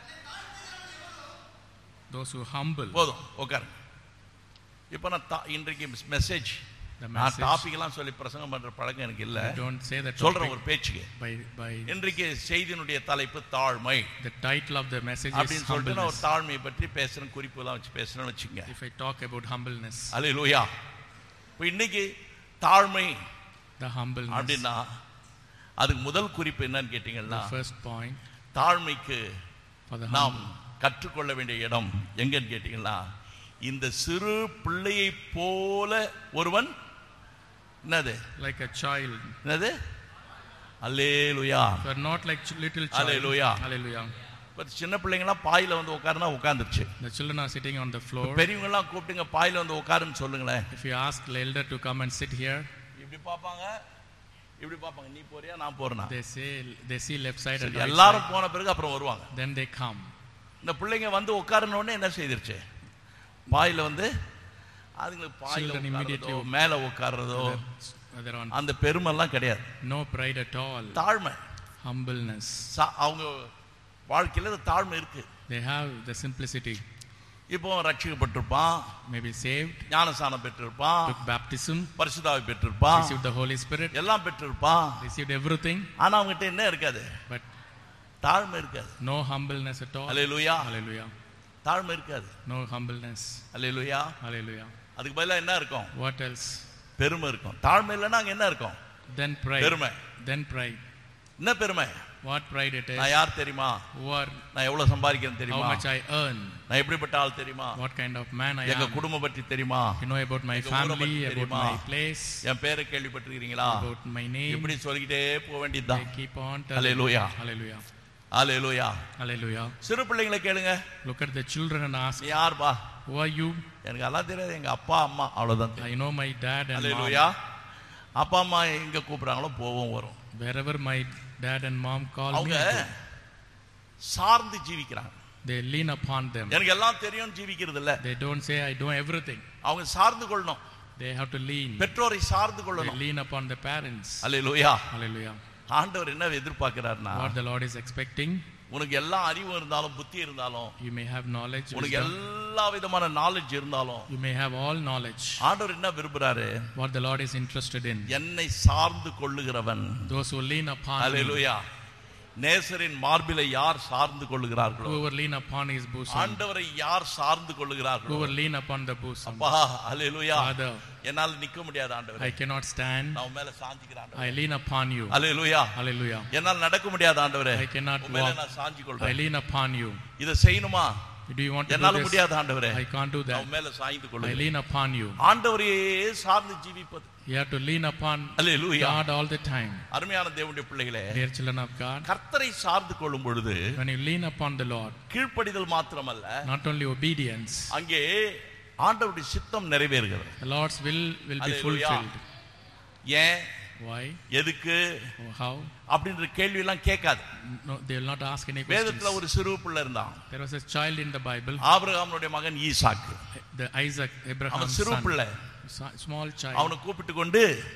those who humble. போதும் உட்காருங்க. இப்ப நான் தா- இன்றைக்கு மெசேஜ், The நான் message, டாபிக் எல்லாம் சொல்லி பிரசங்கம் பண்ற பழக்கம் எனக்கு இல்ல, I don't say that சொல்றேன் topic ஒரு பேச்சுக்கு. by, by இன்றைக்கு செய்தியினுடைய தலைப்பு தாழ்மை the title of the message is அப்படின்னு சொல்லிட்டு நான் ஒரு humbleness. தாழ்மையை பற்றி பேசுறேன், குறிப்பு எல்லாம் வச்சு பேசுறேன்னு வச்சுங்க. If I talk about humbleness, அல்லேலூயா. இப்போ இன்னைக்கு தாழ்மை the humbleness, அப்படின்னா அதுக்கு முதல் குறிப்பு என்னன்னு கேட்டீங்கன்னா, the first point தாழ்மைக்கு for the நாம் humble, கற்றுக்கொள்ள வேண்டிய இடம் எங்கன்னு கேட்டீங்கன்னா, இந்த சிறு பிள்ளையை போல ஒருவன் என்னது like a child. என்னது அல்லேலூயா. You are not like ch- little child. Hallelujah. Hallelujah. இப்போ சின்ன பிள்ளைங்களாம் பாயில வந்து உட்காருனா உட்காந்துருச்சு. The children are sitting on the floor. பெரியவங்க எல்லாம் கூப்பிட்டுங்க பாயில வந்து உட்காருன்னு சொல்லுங்களேன். If you ask the elder to come and sit here, இப்படி பாப்பாங்க, இப்படி பாப்பாங்க, நீ போறியா நான் போறேனா, they say, they see left side and சரி, right எல்லாரும் side. போன பிறகு அப்புறம் வருவாங்க. Then they come. இந்த பிள்ளைங்க வந்து உட்காருன உடனே என்ன செய்திருச்சு, பாயில வந்து அதுங்களுக்கு பாயில Children immediately உட்கார்றதோ, மேல உட்கார்றதோ Whether on அந்த பெருமைலாம் கிடையாது. no pride at all. தாழ்மை, Humbleness. சா- அவங்க வாழ்க்கையில இந்த தாழ்மை இருக்கு. They have the simplicity. இப்போ ரட்சிக்கப்பட்டிருப்பான், Maybe saved, ஞானஸ்நானம் பெற்றிருப்பான், took baptism, பரிசுத்தாவி பெற்றிருப்பான், received the Holy Spirit, எல்லாம் பெற்றிருப்பான். received everything, ஆனா அவங்ககிட்ட என்ன இருக்காது, but தாழ்மை இருக்காது. no humbleness at all. Hallelujah. Hallelujah. தாழ்மை இருக்காது. No humbleness. அல்லேலூயா. Hallelujah. அதுக்கு பதிலா என்ன இருக்கும், What else? பெருமை இருக்கும். தாழ்மை இல்லைன்னா அங்க என்ன இருக்கும், Then pride. பெருமை. Then pride. என்ன பெருமை, What pride it is? நான் யார் தெரியுமா, Who are, நான் எவ்வளவு சம்பாதிக்கிறேன் how தெரியுமா, much I earn, நான் எப்படிப்பட்ட ஆள் தெரியுமா, what kind of man I எங்க am. குடும்பம் பற்றி தெரியுமா, You know about my எங்க ஊரை family, பத்தி about தெரியுமா, my place, என் பேரை கேள்விப்பட்டிருக்கிறீங்களா, about my name. இப்படி சொல்லிக்கிட்டே போக வேண்டியதுதான். They keep on telling. Hallelujah. Hallelujah. Hallelujah. Hallelujah. சிறு பிள்ளைங்களை கேளுங்க, Look at the children and ask, நீ யார்பா, who are you? எனக்கு எல்லாம் தெரியாது, எங்க அப்பா அம்மா அவ்வளவுதான் தெரியும். I know my dad and hallelujah. mom. அப்பா அம்மா எங்க கூப்பிடுறாங்களோ போவோம் வரும். Wherever my dad and mom call me, அவங்க I go. சார்ந்து ஜீவிக்கிறாங்க. They lean upon them. எனக்கு எல்லாம் தெரியும் ஜீவிக்கிறது இல்ல, They don't say I know everything. அவங்க சார்ந்து கொள்ளணும், They have to lean. பெற்றோரை சார்ந்து They கொள்ளணும். lean upon the parents. Hallelujah. Hallelujah. ஆண்டவர் என்ன எதிர்பார்க்கிறார்னா, What the Lord is expecting, உனக்கு எல்லா அறிவும் இருந்தாலும் புத்தி இருந்தாலும், you may have knowledge, உனக்கு wisdom. எல்லா விதமான நாலேஜ் இருந்தாலும், You may have all knowledge. ஆண்டவர் என்ன விரும்புறாரு, What the Lord is interested in, என்னை சார்ந்து கொள்ளுகிறவன். those who lean upon me, அல்லேலூயா. நேசரின் மார்பிலை யார் சார்ந்து கொள்ளுகிறார்களோ, whoever lean upon his bosom, ஆண்டவரை யார் சார்ந்து கொள்ளுகிறார்களோ, whoever lean upon the bosom. அப்பா அல்லேலூயா, Father, என்னால நிக்க முடியாது ஆண்டவரே, I cannot stand. நான் உன் மேல சாஞ்சிக்கிறேன். I lean upon you. Hallelujah. Hallelujah. என்னால நடக்க முடியாது ஆண்டவரே, I cannot உன் மேல walk. நான் சாஞ்சி I கொள்றேன். lean upon you. இத செய்யணுமா, Do you want to என்னால do this? முடியாது ஆண்டவரே, I can't do நான் that. உன் மேல சாய்ந்து I கொள்றேன். lean upon you. ஆண்டவரையே சார்ந்து ஜீவிப்பது. You have to lean upon hallelujah. God all the time. அருமையான தேவனுடைய பிள்ளைகளே, Dear children of God, கர்த்தரை சார்ந்து கொள்ளும் பொழுது when you lean upon the Lord, கீழ்ப்படிதல் மாத்திரமல்ல, not only obedience, அங்கே ஆண்டவருடைய சித்தம் நிறைவேறுகிறது. the Lord's will will be Hallelujah. fulfilled. ஏன், Why? எதுக்கு Or how? அப்படின்ற கேள்வி எல்லாம் கேட்காது. No, they will not ask any வேதத்துல questions. ஒரு சிறு பிள்ளை இருந்தான், There was a child in the Bible, ஆபிரகாமுடைய மகன் ஈசாக்கு. the Isaac, அவன் Abraham's சிறு son, பிள்ளை. Sa- small child. அவனை கூப்பிட்டு கொண்டு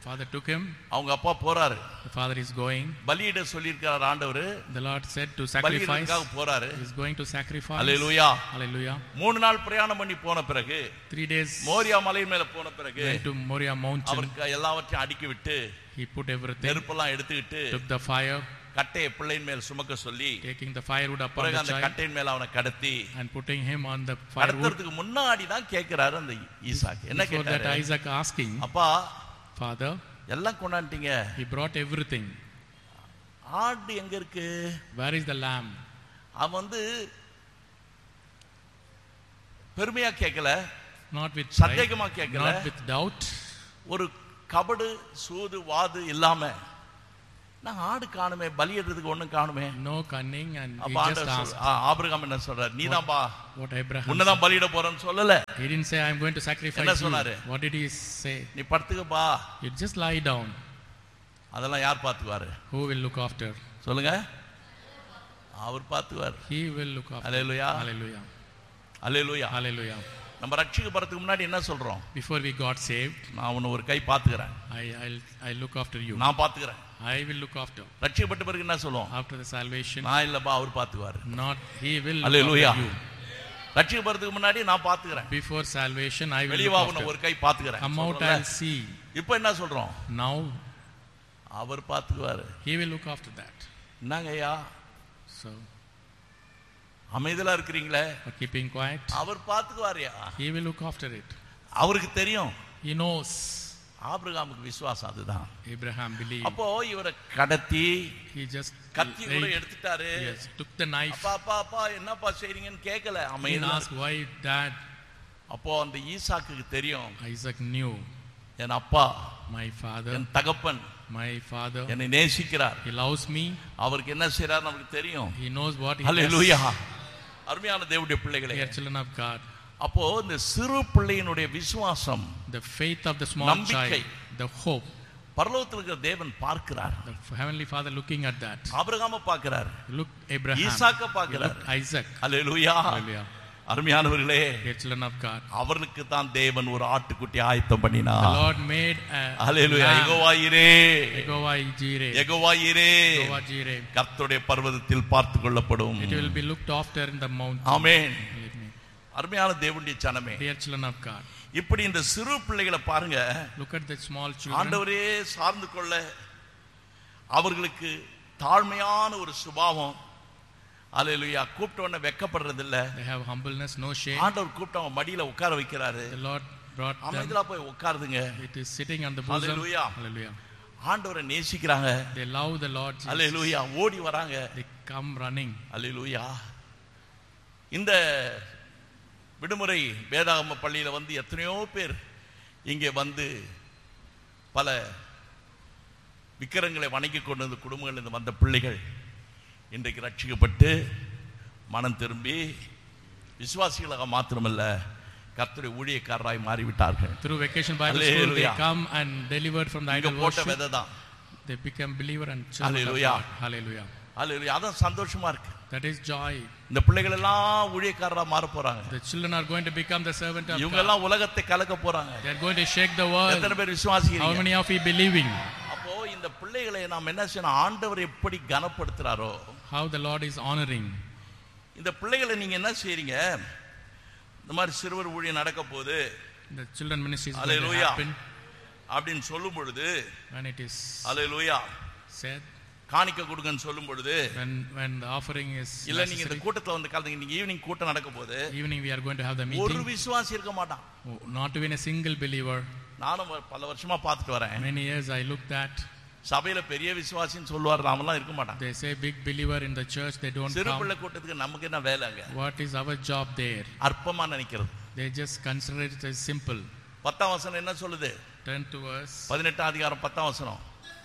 Father took him. அவங்க அப்பா போறாரு. The father is going. பலியிட சொல்லியிருக்கிறார் ஆண்டவர். The Lord said to sacrifice. பலியிடக்காக போறாரு. He is going to sacrifice. Hallelujah. Hallelujah. மூணு நாள் பிரயாணம் பண்ணி போன பிறகு three days மோரியா மலை மேல போன பிறகு went to Moriah mountain. அவருக்கு எல்லாவற்றையும் அடுக்கி விட்டு he put everything. நெருப்பெல்லாம் எடுத்துக்கிட்டு took the fire. கட்டையை பிள்ளையின் மேல் சுமக்க சொல்லி taking the firewood upon the அந்த child கட்டையின் மேல அவனை கடத்தி and putting him on the firewood. கடத்துறதுக்கு முன்னாடி தான் கேக்குறாரு அந்த ஈசாக்கு. என்ன Before that கேட்டாரு? Isaac asking, அப்பா Father, எல்லாம் கொண்டாண்டீங்க. he brought everything. ஆடு எங்க இருக்கு? Where is the lamb? அவன் வந்து பெருமையா கேட்கல, not with சந்தேகமா கேட்கல, not with doubt. ஒரு கபடு சூது வாது இல்லாம நான் ஆடு காணுமே, பலியிடுறதுக்கு ஒண்ணும் காணுமே. no cunning and he அப்ப just asked. ஆபிரகாம் என்ன சொல்றார்? நீதான் பா what Abraham உன்னதான் பலியிட போறேன்னு சொல்லல. he didn't say I'm going to sacrifice என்ன you. சொன்னாரு? what did he say? நீ படுத்துக்க பா. you just lie down. அதெல்லாம் யார் பாத்துக்குவாரு? who will look after? சொல்லுங்க. அவர் பாத்துக்குவார். he will look after. Hallelujah. Hallelujah. Hallelujah. Hallelujah. நம்ம ரட்சிக்கப்படுறதுக்கு முன்னாடி என்ன சொல்றோம்? before we got saved, நான் உன்னை ஒரு கை பாத்துக்கறேன். i i'll i look after you. நான் பாத்துக்கறேன். I will look after. ரட்சிக்கப்பட்ட பிறகு என்ன சொல்லுவோம்? after the salvation, நான் இல்லப்பா அவர் பாத்துக்குவார். not he will look Hallelujah. after you. ரட்சிக்கப்படுறதுக்கு முன்னாடி நான் பாத்துக்கறேன். before salvation I will வெளிய look வா after. உன்னை ஒரு கை பாத்துக்கறேன். come out and see. இப்போ என்ன சொல்றோம்? now our பாத்துக்குவார். he will look after that. என்னங்கய்யா so அமைதியா இருக்கீங்களே? for keeping quiet, our பாத்துக்குவார்யா. he will look after it. அவருக்கு தெரியும். he knows. ஆபிரகாமுக்கு விசுவாசம் அதுதான். Abraham believed. அப்போ இவரை கடத்தி he just கத்தி கூட எடுத்துட்டாரு. yes, took the knife. அப்பா அப்பா அப்பா என்னப்பா செய்றீங்கன்னு கேட்கல. he அமைதியா asked why dad. அப்போ அந்த ஈசாக்குக்கு தெரியும், Isaac knew என் அப்பா my father, என் தகப்பன் my father, என்னை நேசிக்கிறார், he loves me. அவருக்கு என்ன செய்றார் நமக்கு தெரியும். he knows what he hallelujah. does. அருமையான தேவனுடைய பிள்ளைகளே, we are children of God. அப்போ இந்த சிறு பிள்ளையினுடைய விசுவாசம், the faith of the small நம்பிக்கை, child, the hope, பரலோகத்தில் இருக்கிற தேவன் பார்க்கிறார். the heavenly father looking at that. ஆபிரகாமை பார்க்கிறார், look Abraham, ஈசாக்கை he பார்க்கிறார். looked Isaac. ஹல்லேலூயா. Hallelujah. அருமையானவர்களே, we are children of God. அவர்களுக்கு தான் தேவன் ஒரு ஆட்டுக்குட்டி ஆயத்தம் the பண்ணினார். Lord made a hallelujah. lamb. Jehovah ஈரே, Yehova Jireh, யெகோவா ஈரே Yehova Jireh. கர்த்தருடைய பர்வதத்தில் பார்த்துக் கொள்ளப்படும். it will be looked after in the mountain. Amen. Believe me. அருமையான தேவனுடைய ஜனமே, Dear children of God, இப்படி இந்த சிறு பிள்ளைகளை பாருங்க, look at the small children. ஆண்டவரே சார்ந்து கொள்ள அவர்களுக்கு தாழ்மையான ஒரு சுபாவம். அல்லேலூயா. கூப்பிட்ட உடனே வெட்கப்படுறது இல்ல. they have humbleness, no shame. ஆண்டவர் கூப்பிட்ட அவங்க மடியில உட்கார வைக்கிறாரு. the Lord brought them. அமைதியா போய் உட்காருதுங்க. it is sitting on the bosom. Hallelujah. Hallelujah. ஆண்டவரை நேசிக்கிறாங்க. they love the Lord Jesus. அல்லேலூயா. ஓடி வராங்க. they come running. அல்லேலூயா. இந்த விடுமுறை வேதாகம பள்ளியில வந்து எத்தனையோ பேர் இங்கே வந்து பல விக்கிரங்களை வணங்கி கொண்டு வந்த குடும்பங்கள் வந்த பிள்ளைகள் இன்றைக்கு ரட்சிக்கப்பட்டு மனம் திரும்பி விசுவாசிகளாக மாத்திரமல்ல கர்த்தருடைய ஊழியக்காரராய் மாறிவிட்டார்கள். through vacation Bible school they come and delivered from the idol போட்ட worship. விதைதான். they become believer and children of Hallelujah. God. Hallelujah. அல்லேலூயா. அதான் சந்தோஷமா இருக்கு. that is joy. இந்த பிள்ளைகள் எல்லாம் ஊழியக்காரரா மாற போறாங்க. the children are going to become the servant of இவங்க God. எல்லாம் உலகத்தை கலக்க போறாங்க. they are going to shake the world. எத்தனை பேர் how விசுவாசிக்கிறீங்க? many of you believing? அப்போ இந்த பிள்ளைகளை நாம் என்ன செய்யணும்? ஆண்டவர் எப்படி கனப்படுத்துறாரோ how the Lord is honoring. இந்த பிள்ளைகளை நீங்க என்ன செய்றீங்க? இந்த மாதிரி சிறுவர் ஊழியம் நடக்க போகுது, the children ministry is going to Hallelujah. happen. அப்படின்னு சொல்லும் பொழுது, when it is hallelujah, said, காணிக்கை கொடுங்கன்னு சொல்லும் பொழுது, when when the offering is இல்ல நீங்க இந்த necessary, கூட்டத்துல வந்து கலந்துங்க, நீங்க ஈவினிங் கூட்டம் நடக்க போகுது, evening we are going to have the ஒரு meeting. விசுவாசி இருக்க மாட்டான். Oh, not even a single believer. நானும் பல வருஷமா பார்த்துட்டு வரேன். many years I looked at. சபையில பெரிய விசுவாசின்னு சொல்லுவார், நாமெல்லாம் இருக்க மாட்டான். they say big believer in the church, they don't சிறு come. பிள்ளை கூட்டத்துக்கு நமக்கு என்ன வேலைங்க? what is our job there? அற்பமா நினைக்கிறது. they just consider it as simple. பத்தாம் வசனம் என்ன சொல்லுது? turn to us. பதினெட்டாம் அதிகாரம் பத்தாம் வசனம்.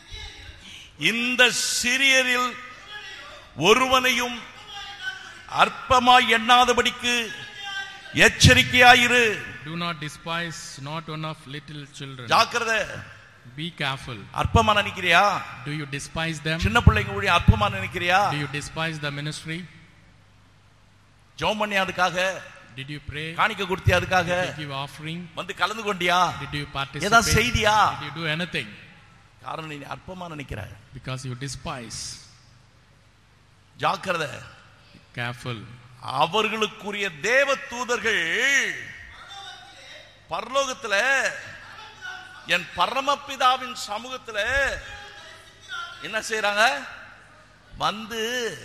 இந்த சிறியரில் ஒருவனையும் அற்பமாய் எண்ணாதபடிக்கு எச்சரிக்கையாயிரு. do not despise not one of little children. ஜாக்கிரதை. be careful. அற்பமா நினைக்கிறியா? do you despise them? சின்ன பிள்ளைங்க ஊழியம் அற்பமா நினைக்கிறியா? do you despise the ministry? ஜெபம் பண்ணி அதுக்காக, did you pray? காணிக்கை கொடுத்தியா அதுக்காக, did you give offering? வந்து கலந்து கொண்டியா, did you participate? ஏதாவது செய்தியா? did you do anything? காரணம் நீ அற்பமா நினைக்கிற. Because you despise. ஜாக்கிரதை. Careful. அவர்களுக்குரிய தேவ தூதர்கள் பரலோகத்துல என் பரமபிதாவின் சமூகத்துல என்ன செய்றாங்க? வந்து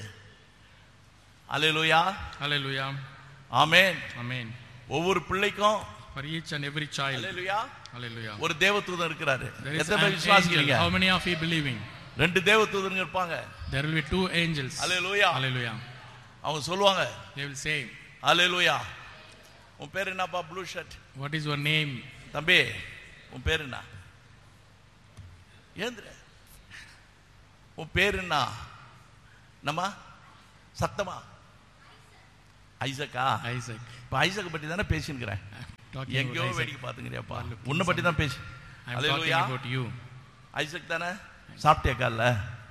அல்லேலூயா. Hallelujah. ஆமென். Amen. ஒவ்வொரு பிள்ளைக்கும் For each and every child. Hallelujah Hallelujah. ஒரு தேவதூதன் இருக்கிறாரு. There is எத்தனை an பேர் விசுவாசிக்கிறீங்க? angel. How many of you believing? ரெண்டு தேவதூதர்கள் இருப்பாங்க. There will be two angels. Hallelujah. Hallelujah. அவங்க சொல்லுவாங்க They will say, அல்லேலூயா. உன் பேர் என்னப்பா? Blue shirt. what is your name? தம்பி உன் பேர் என்ன? ஏந்திர. உன் பேர் என்ன? நம்ம சத்தமா ஐசக்கா. Isaac. இப்ப ஐசக் பத்தி தானே பேசினுக்கிறேன். Talking எங்கேயோ about Isaac. வேடிக்கை பார்த்துக்கிறியாப்பா? Looking உன்னை பத்தி தான் பேசி. I am talking hallelujah. about you. Isaac தானே? சாப்பிட்டியா காலைல?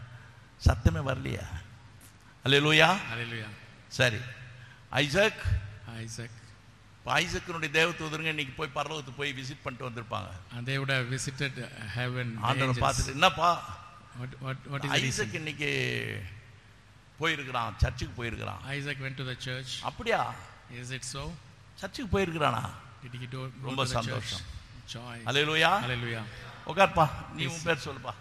சத்தமே வரலையா? அல்லேலூயா. Hallelujah. சரி ஐசக். Isaac. இப்போ ஐசக்கினுடைய தேவதூதருங்க இன்னைக்கு போய் பரலோகத்துக்கு போய் விசிட் பண்ணிட்டு வந்திருப்பாங்க. And they would have visited heaven. the ஆண்டவரை angels. பார்த்துட்டு என்னப்பா What, what, what is the reason? Isaac இன்னைக்கு போயிருக்கிறான், சர்ச்சுக்கு போயிருக்கிறான். Isaac went to the church. அப்படியா? Is it so? சர்ச்சுக்கு போயிருக்கிறானா? Did he go, go ரொம்ப to the church? சந்தோஷம். Joy. அல்லேலூயா. Hallelujah. உட்கார்ப்பா. நீ Yes. உன் பேர் சொல்லுப்பா.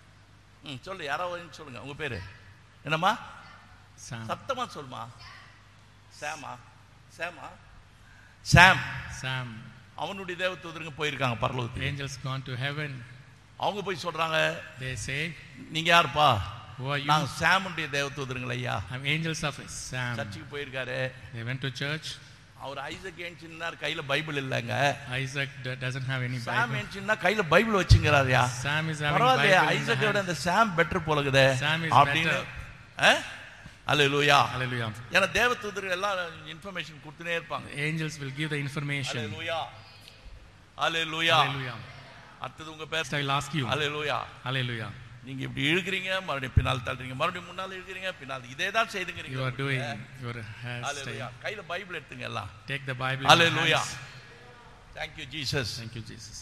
ம் சொல்லு. யாராவது சொல்லுங்க உங்க பேரு என்னம்மா? Sam. சத்தமா சொல்லுமா. சாமா? சாமா? சாம். Sam. அவனுடைய தேவதூதருங்க போயிருக்காங்க பரலோகத்துக்கு. Angels gone to heaven. அவங்க போய் சொல்றாங்க, They say, நீங்க யாருப்பா? who are you? நாங்க சாமுடைய தேவதூதருங்கள ஐயா. I'm angels of Sam. சர்ச்சுக்கு போயிருக்காரு. They went to church. Our Isaac ஏன்சின்னார், கையில பைபிள் இல்லங்க. Isaac d- doesn't have any Sam Bible. ஏன்சின்னா கையில பைபிள் வச்சுங்கறாருயா. Sam is having பரவாயில்லையா? Bible in the ஐசக்கை விட hand. அந்த சாம் பெட்டர் போலகுதே Sam is அப்படின்னு. better. அல்லேலூயா. Hallelujah. ஏன்னா தேவதூதர்கள் எல்லாம் இன்ஃபர்மேஷன் கொடுத்துனே இருப்பாங்க. The angels will give the information. Hallelujah. Hallelujah. Hallelujah. அடுத்தது உங்க பேர். Next I will ask you. Hallelujah. Hallelujah. நீங்க இப்படி இழுக்கிறீங்க, மறுபடியும் பின்னால் தள்ளுறீங்க, மறுபடியும் முன்னால இழுக்கிறீங்க, பின்னால் இதே தான் செய்துக்கிறீங்க. You are doing your hallelujah. hairstyle. கையில பைபிள் எடுத்துங்க எல்லாம். Take the Bible in your hallelujah. hands. Thank you Jesus. Thank you, Jesus.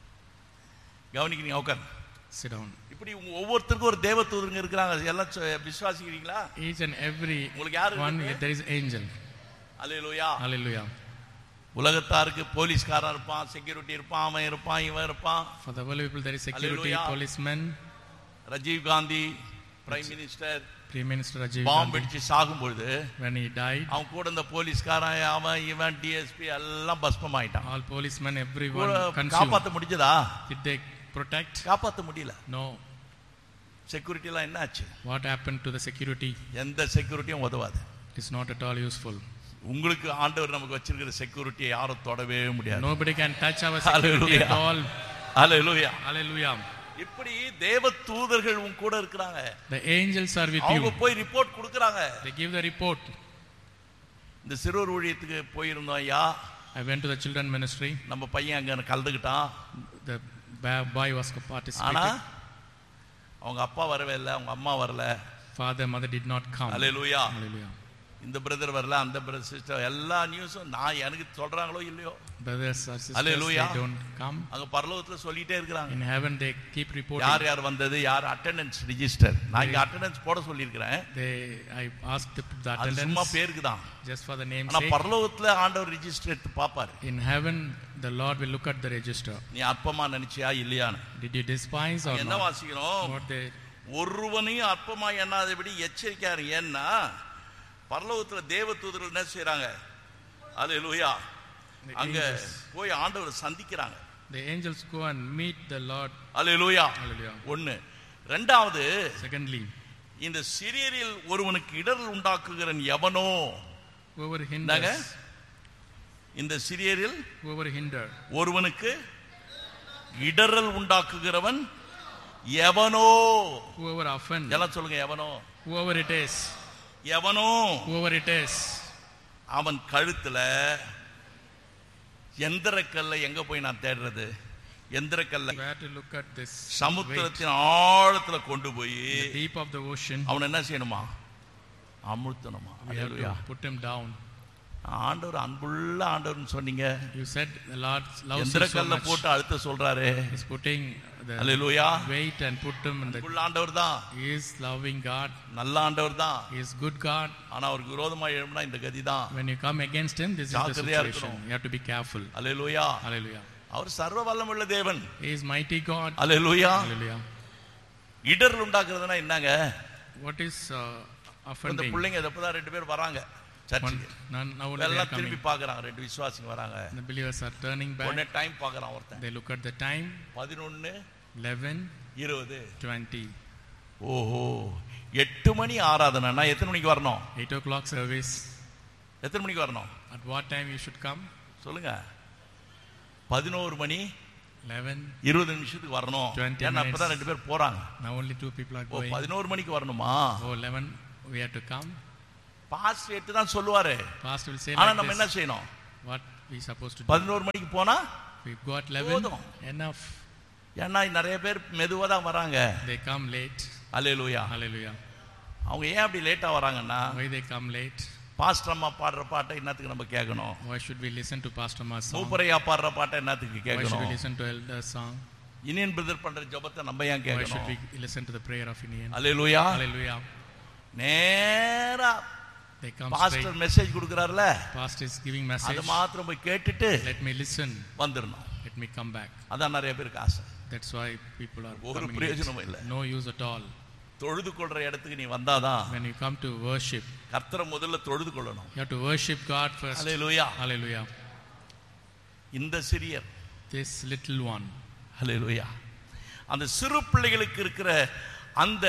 கவனிக்கிறீங்க உட்கார். Sit down. இப்படி உங்க ஒவ்வொருத்தருக்கும் ஒரு தேவதூதருங்க இருக்கிறாங்க. எல்லாம் சொ- விசுவாசிக்கிறீங்களா? Each and every உங்களுக்கு யாரு one, இருக்கு? there is angel. Hallelujah. Hallelujah. உலகத்தாருக்கு போலீஸ்காரன் இருப்பான், செக்யூரிட்டி இருப்பான், அவன் இருப்பான், இவன் இருப்பான். For the world people, there is security, Hallelujah. policemen. Rajiv Gandhi prime minister Prime Minister Rajiv பாம்பு Gandhi, அடிச்சு சாகும்பொழுது when he died, அவன் கூட இந்த போலீஸ்காரன், அவன் இவன் டிஎஸ்பி எல்லாம் பஸ்பம் ஆயிட்டான். all policemen, everyone consumed. காப்பாற்ற முடிஞ்சதா? Did they protect? காப்பாற்ற முடியல. No. செக்யூரிட்டி எல்லாம் என்ன ஆச்சு? What happened to the security? எந்த செக்யூரிட்டியும் உதவாது. It is not at all useful. உங்களுக்கு ஆண்டவர் நமக்கு வச்சிருக்கிற செக்யூரிட்டியை யாரும் தொடவே முடியாது. Nobody can touch our security at all. Hallelujah. Hallelujah. இப்படி தேவ தூதர்கள் உன் கூட இருக்கிறாங்க. The angels are with அவங்க you. போய் ரிப்போர்ட் கொடுக்கறாங்க. They give the report. இந்த சிறுவர் ஊழியத்துக்கு போயிருந்தோம் ஐயா. I went to the children ministry. நம்ம பையன் அங்க கலந்துக்கிட்டான். The ba- boy was ஆனா participating. அவங்க அப்பா வரவே இல்லை, அவங்க அம்மா வரல. Father, mother did not come. Hallelujah. Hallelujah. இந்த பிரதர் வரல, அந்த பிரதர் சிஸ்டர், எல்லா நியூஸும் நான் எனக்கு சொல்றாங்களோ இல்லையோ, Brothers or sisters, Hallelujah. they don't come. அங்க பரலோகத்துல சொல்லிட்டே இருக்கிறாங்க. In heaven, they keep reporting. யார் யார் வந்தது, யார் அட்டெண்டன்ஸ் ரிஜிஸ்டர். நான் இங்க அட்டெண்டன்ஸ் போட சொல்லியிருக்கிறேன். They, I asked the, the அது சும்மா attendance பேருக்கு தான். just for the name's ஆனா sake. பரலோகத்துல ஆண்டவர் ரிஜிஸ்டர் எடுத்து பாப்பாரு. In heaven, the Lord will look at the register. நீ அற்பமா நினைச்சியா இல்லையான்னு. Did you despise or என்ன not? வாசிக்கிறோம்? What they, ஒருவனையும் அற்பமா எண்ணாதபடி எச்சரிக்கையாரு. ஏன்னா பரலோகத்துல தேவ தூதர்கள் என்ன செய்யறாங்க? அல்லேலூயா. the அங்க angels, போய் ஆண்டவரை சந்திக்கிறாங்க. the angels go and meet the Lord. Hallelujah. Hallelujah. ஒண்ணு. ரெண்டாவது, Secondly, இந்த சிறியரில் ஒருவனுக்கு இடரல் உண்டாக்குகிறன் எவனோ. whoever என்னங்க? hinders, இந்த சிறியரில் whoever hinder, ஒருவனுக்கு இடரல் உண்டாக்குகிறவன் எவனோ. whoever offend, எல்லாம் சொல்லுங்க. எவனோ. whoever it is, எவனோ whoever it is, அவன் கழுத்துல எந்திரக்கல்ல எங்க போய் நான் தேடுறது? எந்திரக்கல்ல where to look at this weight, சமுத்திரத்தின் ஆழத்துல கொண்டு போய் the deep of the ocean, அவன் என்ன செய்யணுமா? அமுழ்த்தணுமா? we have hallelujah. to put him down. ஆண்டவர் அன்புள்ள ஆண்டவர்னு சொன்னீங்க. You said the Lord loves you so எந்திரக்கல்ல much. போட்டு அழுத்த சொல்றாரு. He's putting the hallelujah. weight and put him in the. அன்புள்ள ஆண்டவர் தான். He is loving God. நல்ல ஆண்டவர் தான். He is good God. ஆனா அவருக்கு விரோதமா எழும்பினா இந்த கதி தான். When you come against him, this is the ஜாக்கிரதையா situation. இருக்கணும். You have to be careful. Hallelujah. Hallelujah. அவர் சர்வ வல்லமையுள்ள தேவன். He is mighty God. Hallelujah. Hallelujah. இடர் உண்டாக்குறதுனா என்னங்க? What is uh, இந்த offending? பிள்ளைங்க எப்பதான் ரெண்டு பேர் வராங்க சர்ச்சுக்கு. None, now they are எல்லாம் coming. திரும்பி பார்க்கறாங்க. ரெண்டு விசுவாசிங்க வராங்க. The believers are turning உடனே back. டைம் பார்க்கறான் ஒருத்தன். They look at the time. பதினொன்று eleven, இருபது. twenty. ஓஹோ, எட்டு மணி ஆராதனைனா எத்தனை மணிக்கு வரணும்? eight o'clock service. எத்தனை மணிக்கு வரணும்? At what time you should come? சொல்லுங்க. பதினொரு மணி eleven, இருபது நிமிஷத்துக்கு வரணும். twenty ஏன்னா அப்பதான் ரெண்டு பேர் போறாங்க. now only two people are O, going. பதினொரு மணிக்கு வரணுமா? Oh, eleven, we have to come. Pastor எட்டு தான் சொல்லுவாரு. Pastor will say ஆனா like நம்ம என்ன this. செய்யணும்? What we supposed to do? பதினொரு மணிக்கு போனா We've got eleven. போதும். Enough. ஏன்னா நிறைய பேர் மெதுவா தான் வராங்க. They come late. Hallelujah. Hallelujah. அவங்க ஏன் அப்படி லேட்டா வராங்கன்னா, Why they come late? Pastor அம்மா பாடுற பாட்டை என்னத்துக்கு நம்ம கேட்கணும்? Why should we listen to Pastor Ma's song? மூப்பரையா பாடுற பாட்டை என்னத்துக்கு Why should we கேட்கணும்? listen to elder song? Iniyan brother பண்ற ஜெபத்தை நம்ம ஏன் Why should கேட்கணும்? we listen to the prayer of Indian? Hallelujah. Hallelujah. நேரா They come pastor straight. Message கொடுக்கறாருல, Pastor is giving அது message. மாத்திரம் போய் கேட்டுட்டு Let me listen. வந்துடணும். Let me come back. அதான் நிறைய பேருக்கு ஆசை. That's why people are ஒரு coming பிரயோஜனமும் late. இல்ல. No use at all. தொழுது கொள்ற இடத்துக்கு நீ வந்தாதான் When you come to worship, கர்த்தரை முதல்ல தொழுது கொள்ளணும். you have to worship God first. Hallelujah. Hallelujah. இந்த சிறியர், This little one. அல்லேலூயா, அந்த சிறு பிள்ளைகளுக்கு இருக்கிற அந்த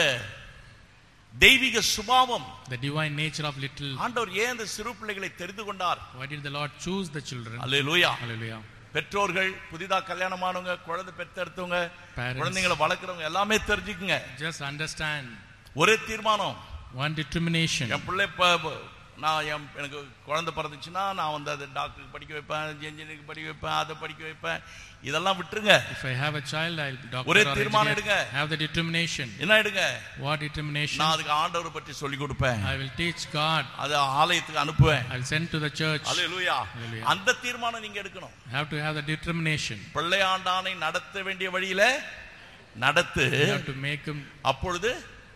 தெய்வீக சுபாவம், The divine nature of little. ஆண்டவர் ஏன் அந்த சிறு பிள்ளைகளை தெரிந்து கொண்டார்? Why did the Lord choose the children? Hallelujah. Hallelujah. பெற்றோர்கள், புதிதா கல்யாணமானவங்க, குழந்தை பெற்றெடுத்தவங்க, Parents. குழந்தைகளை வளர்க்குறவங்க எல்லாமே தெரிஞ்சுக்குங்க. Just understand. ஒரே தீர்மானம். One determination. என் பிள்ளை இப்ப நான் என் எனக்கு குழந்தை பிறந்துச்சுன்னா நான் வந்து அதை டாக்டருக்கு படிக்க வைப்பேன், இன்ஜினியருக்கு படிக்க வைப்பேன், அதை படிக்க வைப்பேன், இதெல்லாம் விட்டுருங்க. If I have a child, I'll doctor ஒரே or தீர்மானம் engineer. எடுங்க. Have the determination. என்ன எடுங்க? What determination? நான் அதுக்கு ஆண்டவரை பற்றி சொல்லி கொடுப்பேன், I will teach God. அதை ஆலயத்துக்கு அனுப்புவேன். I'll send to the church. Hallelujah. Hallelujah. அந்த தீர்மானம் நீங்க எடுக்கணும். Have to have the determination. பிள்ளையாண்டானை நடத்த வேண்டிய வழியில நடத்து. You have to make him அப்பொழுது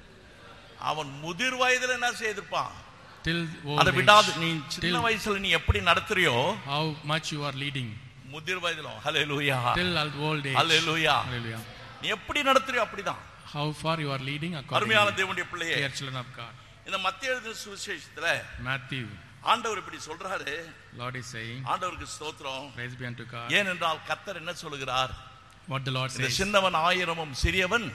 அவன் முதிர் வயதுல என்ன செய்திருப்பான்? till அதை old விடாது. age. நீ சின்ன Till வயசுல நீ எப்படி நடத்துறியோ how much you are leading. முதிர் வயதிலும், ஹல்லேலூயா, Till old age. ஹல்லேலூயா, Hallelujah. நீ எப்படி நடத்துறியோ அப்படிதான். How far you are leading according அருமையான to தேவனுடைய பிள்ளையே, dear children of God. இந்த மத்திய எழுதின சுவிசேஷத்துல Matthew, ஆண்டவர் இப்படி சொல்றாரு. Lord is saying, ஆண்டவருக்கு ஸ்தோத்திரம். praise be unto God. ஏனென்றால் கர்த்தர் என்ன சொல்லுகிறார்? What the Lord இந்த says, சின்னவன் ஆயிரமும் சிறியவன்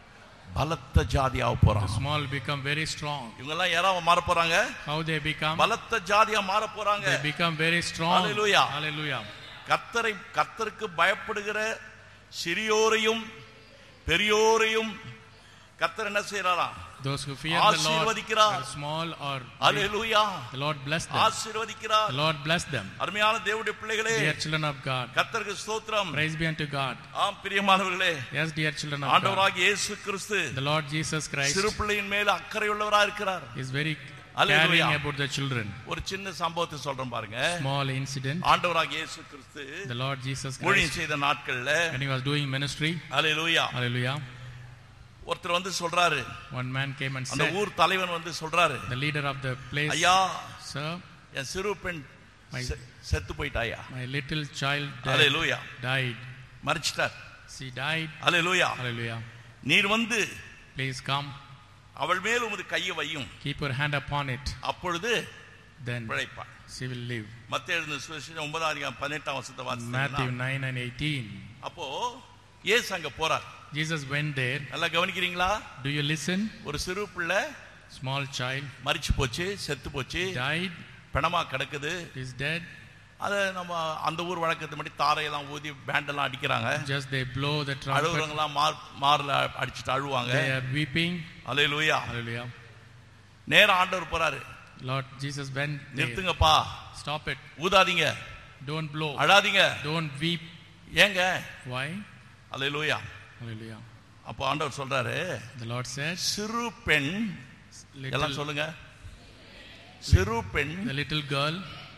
பலத்த ஜாதியாக the போறான். small become very strong. இவங்க எல்லாம் யாராவது மாற போறாங்க? How they become? பலத்த ஜாதியா மாற போறாங்க. They become very strong. Hallelujah. Hallelujah. கர்த்தரை கர்த்தருக்கு பயப்படுகிற சிறியோரையும் பெரியோரையும் கர்த்தர் என்ன செய்யறாராம்? Those who fear the Lord, ஆசீர்வதிக்கிறார். whether small or big, hallelujah. the Lord bless them. ஆசீர்வதிக்கிறார். The Lord bless them. அருமையான தேவனுடைய பிள்ளைகளே, Dear children of God, கர்த்தருக்கு ஸ்தோத்திரம். praise be unto God. ஆம் பிரியமானவர்களே, Yes, dear children of God, ஆண்டவராகிய இயேசு கிறிஸ்து the Lord Jesus Christ சிறு பிள்ளையின் மேல அக்கறையுள்ளவராக இருக்கிறார். is very Hallelujah. caring about the children. ஒரு சின்ன சம்பவத்தை சொல்றேன் பாருங்க. Small incident. ஆண்டவராகிய இயேசு கிறிஸ்து The Lord Jesus ஊழியம் Christ, செய்த நாட்கள்ல, when he was doing ministry, hallelujah, hallelujah, ஒருத்தர் வந்து சொல்றாரு, one man came and அந்த said, ஊர் தலைவன் வந்து சொல்றாரு, the leader of the place, ஐயா, sir, என் சிறு பெண் My- செ- செத்து போயிட்டாயா. my little child died. Hallelujah, died. மரிச்சிட்டார். She died. Hallelujah, Hallelujah. நீர் வந்து Please come. அவள் மேல் உமது கையை வையும், Keep your hand upon it. அப்பொழுது Then பிழைப்பாள். she will live. மத்தேயு எழுதின சுவிசேஷம் ஒன்பதாம் அதிகாரம் பதினெட்டாம் வசனத்தை Matthew வாசித்தீங்கன்னா, nine and eighteen. அப்போ இயேசு அங்க போறார். Jesus went there. நல்லா கவனிக்கிறீங்களா? Do you listen? ஒரு சிறு பிள்ளை Small child மரிச்சு போச்சு, செத்து போச்சு, died. பிணமா கிடக்குது. Is dead. அதை நம்ம அந்த ஊர் வழக்கத்தை மட்டும் தாரையெல்லாம் ஊதி பேண்டெல்லாம் அடிக்கிறாங்க. Just they blow the trumpet. அழுகுறவங்கலாம் மார் மார்ல அடிச்சுட்டு அழுவாங்க. They are weeping. Hallelujah. Hallelujah. நேரா ஆண்டவர் போறாரு. Lord Jesus went there. நிறுத்துங்கப்பா, Stop it. ஊதாதீங்க, Don't blow. அழாதீங்க. Don't weep. ஏங்க? Why? அல்லேலூயா. Hallelujah. அப்போ ஆண்டவர் சொல்றாரு, The Lord said, சிறு பெண், எல்லாம் little, சொல்லுங்க, சிறு பெண் the little girl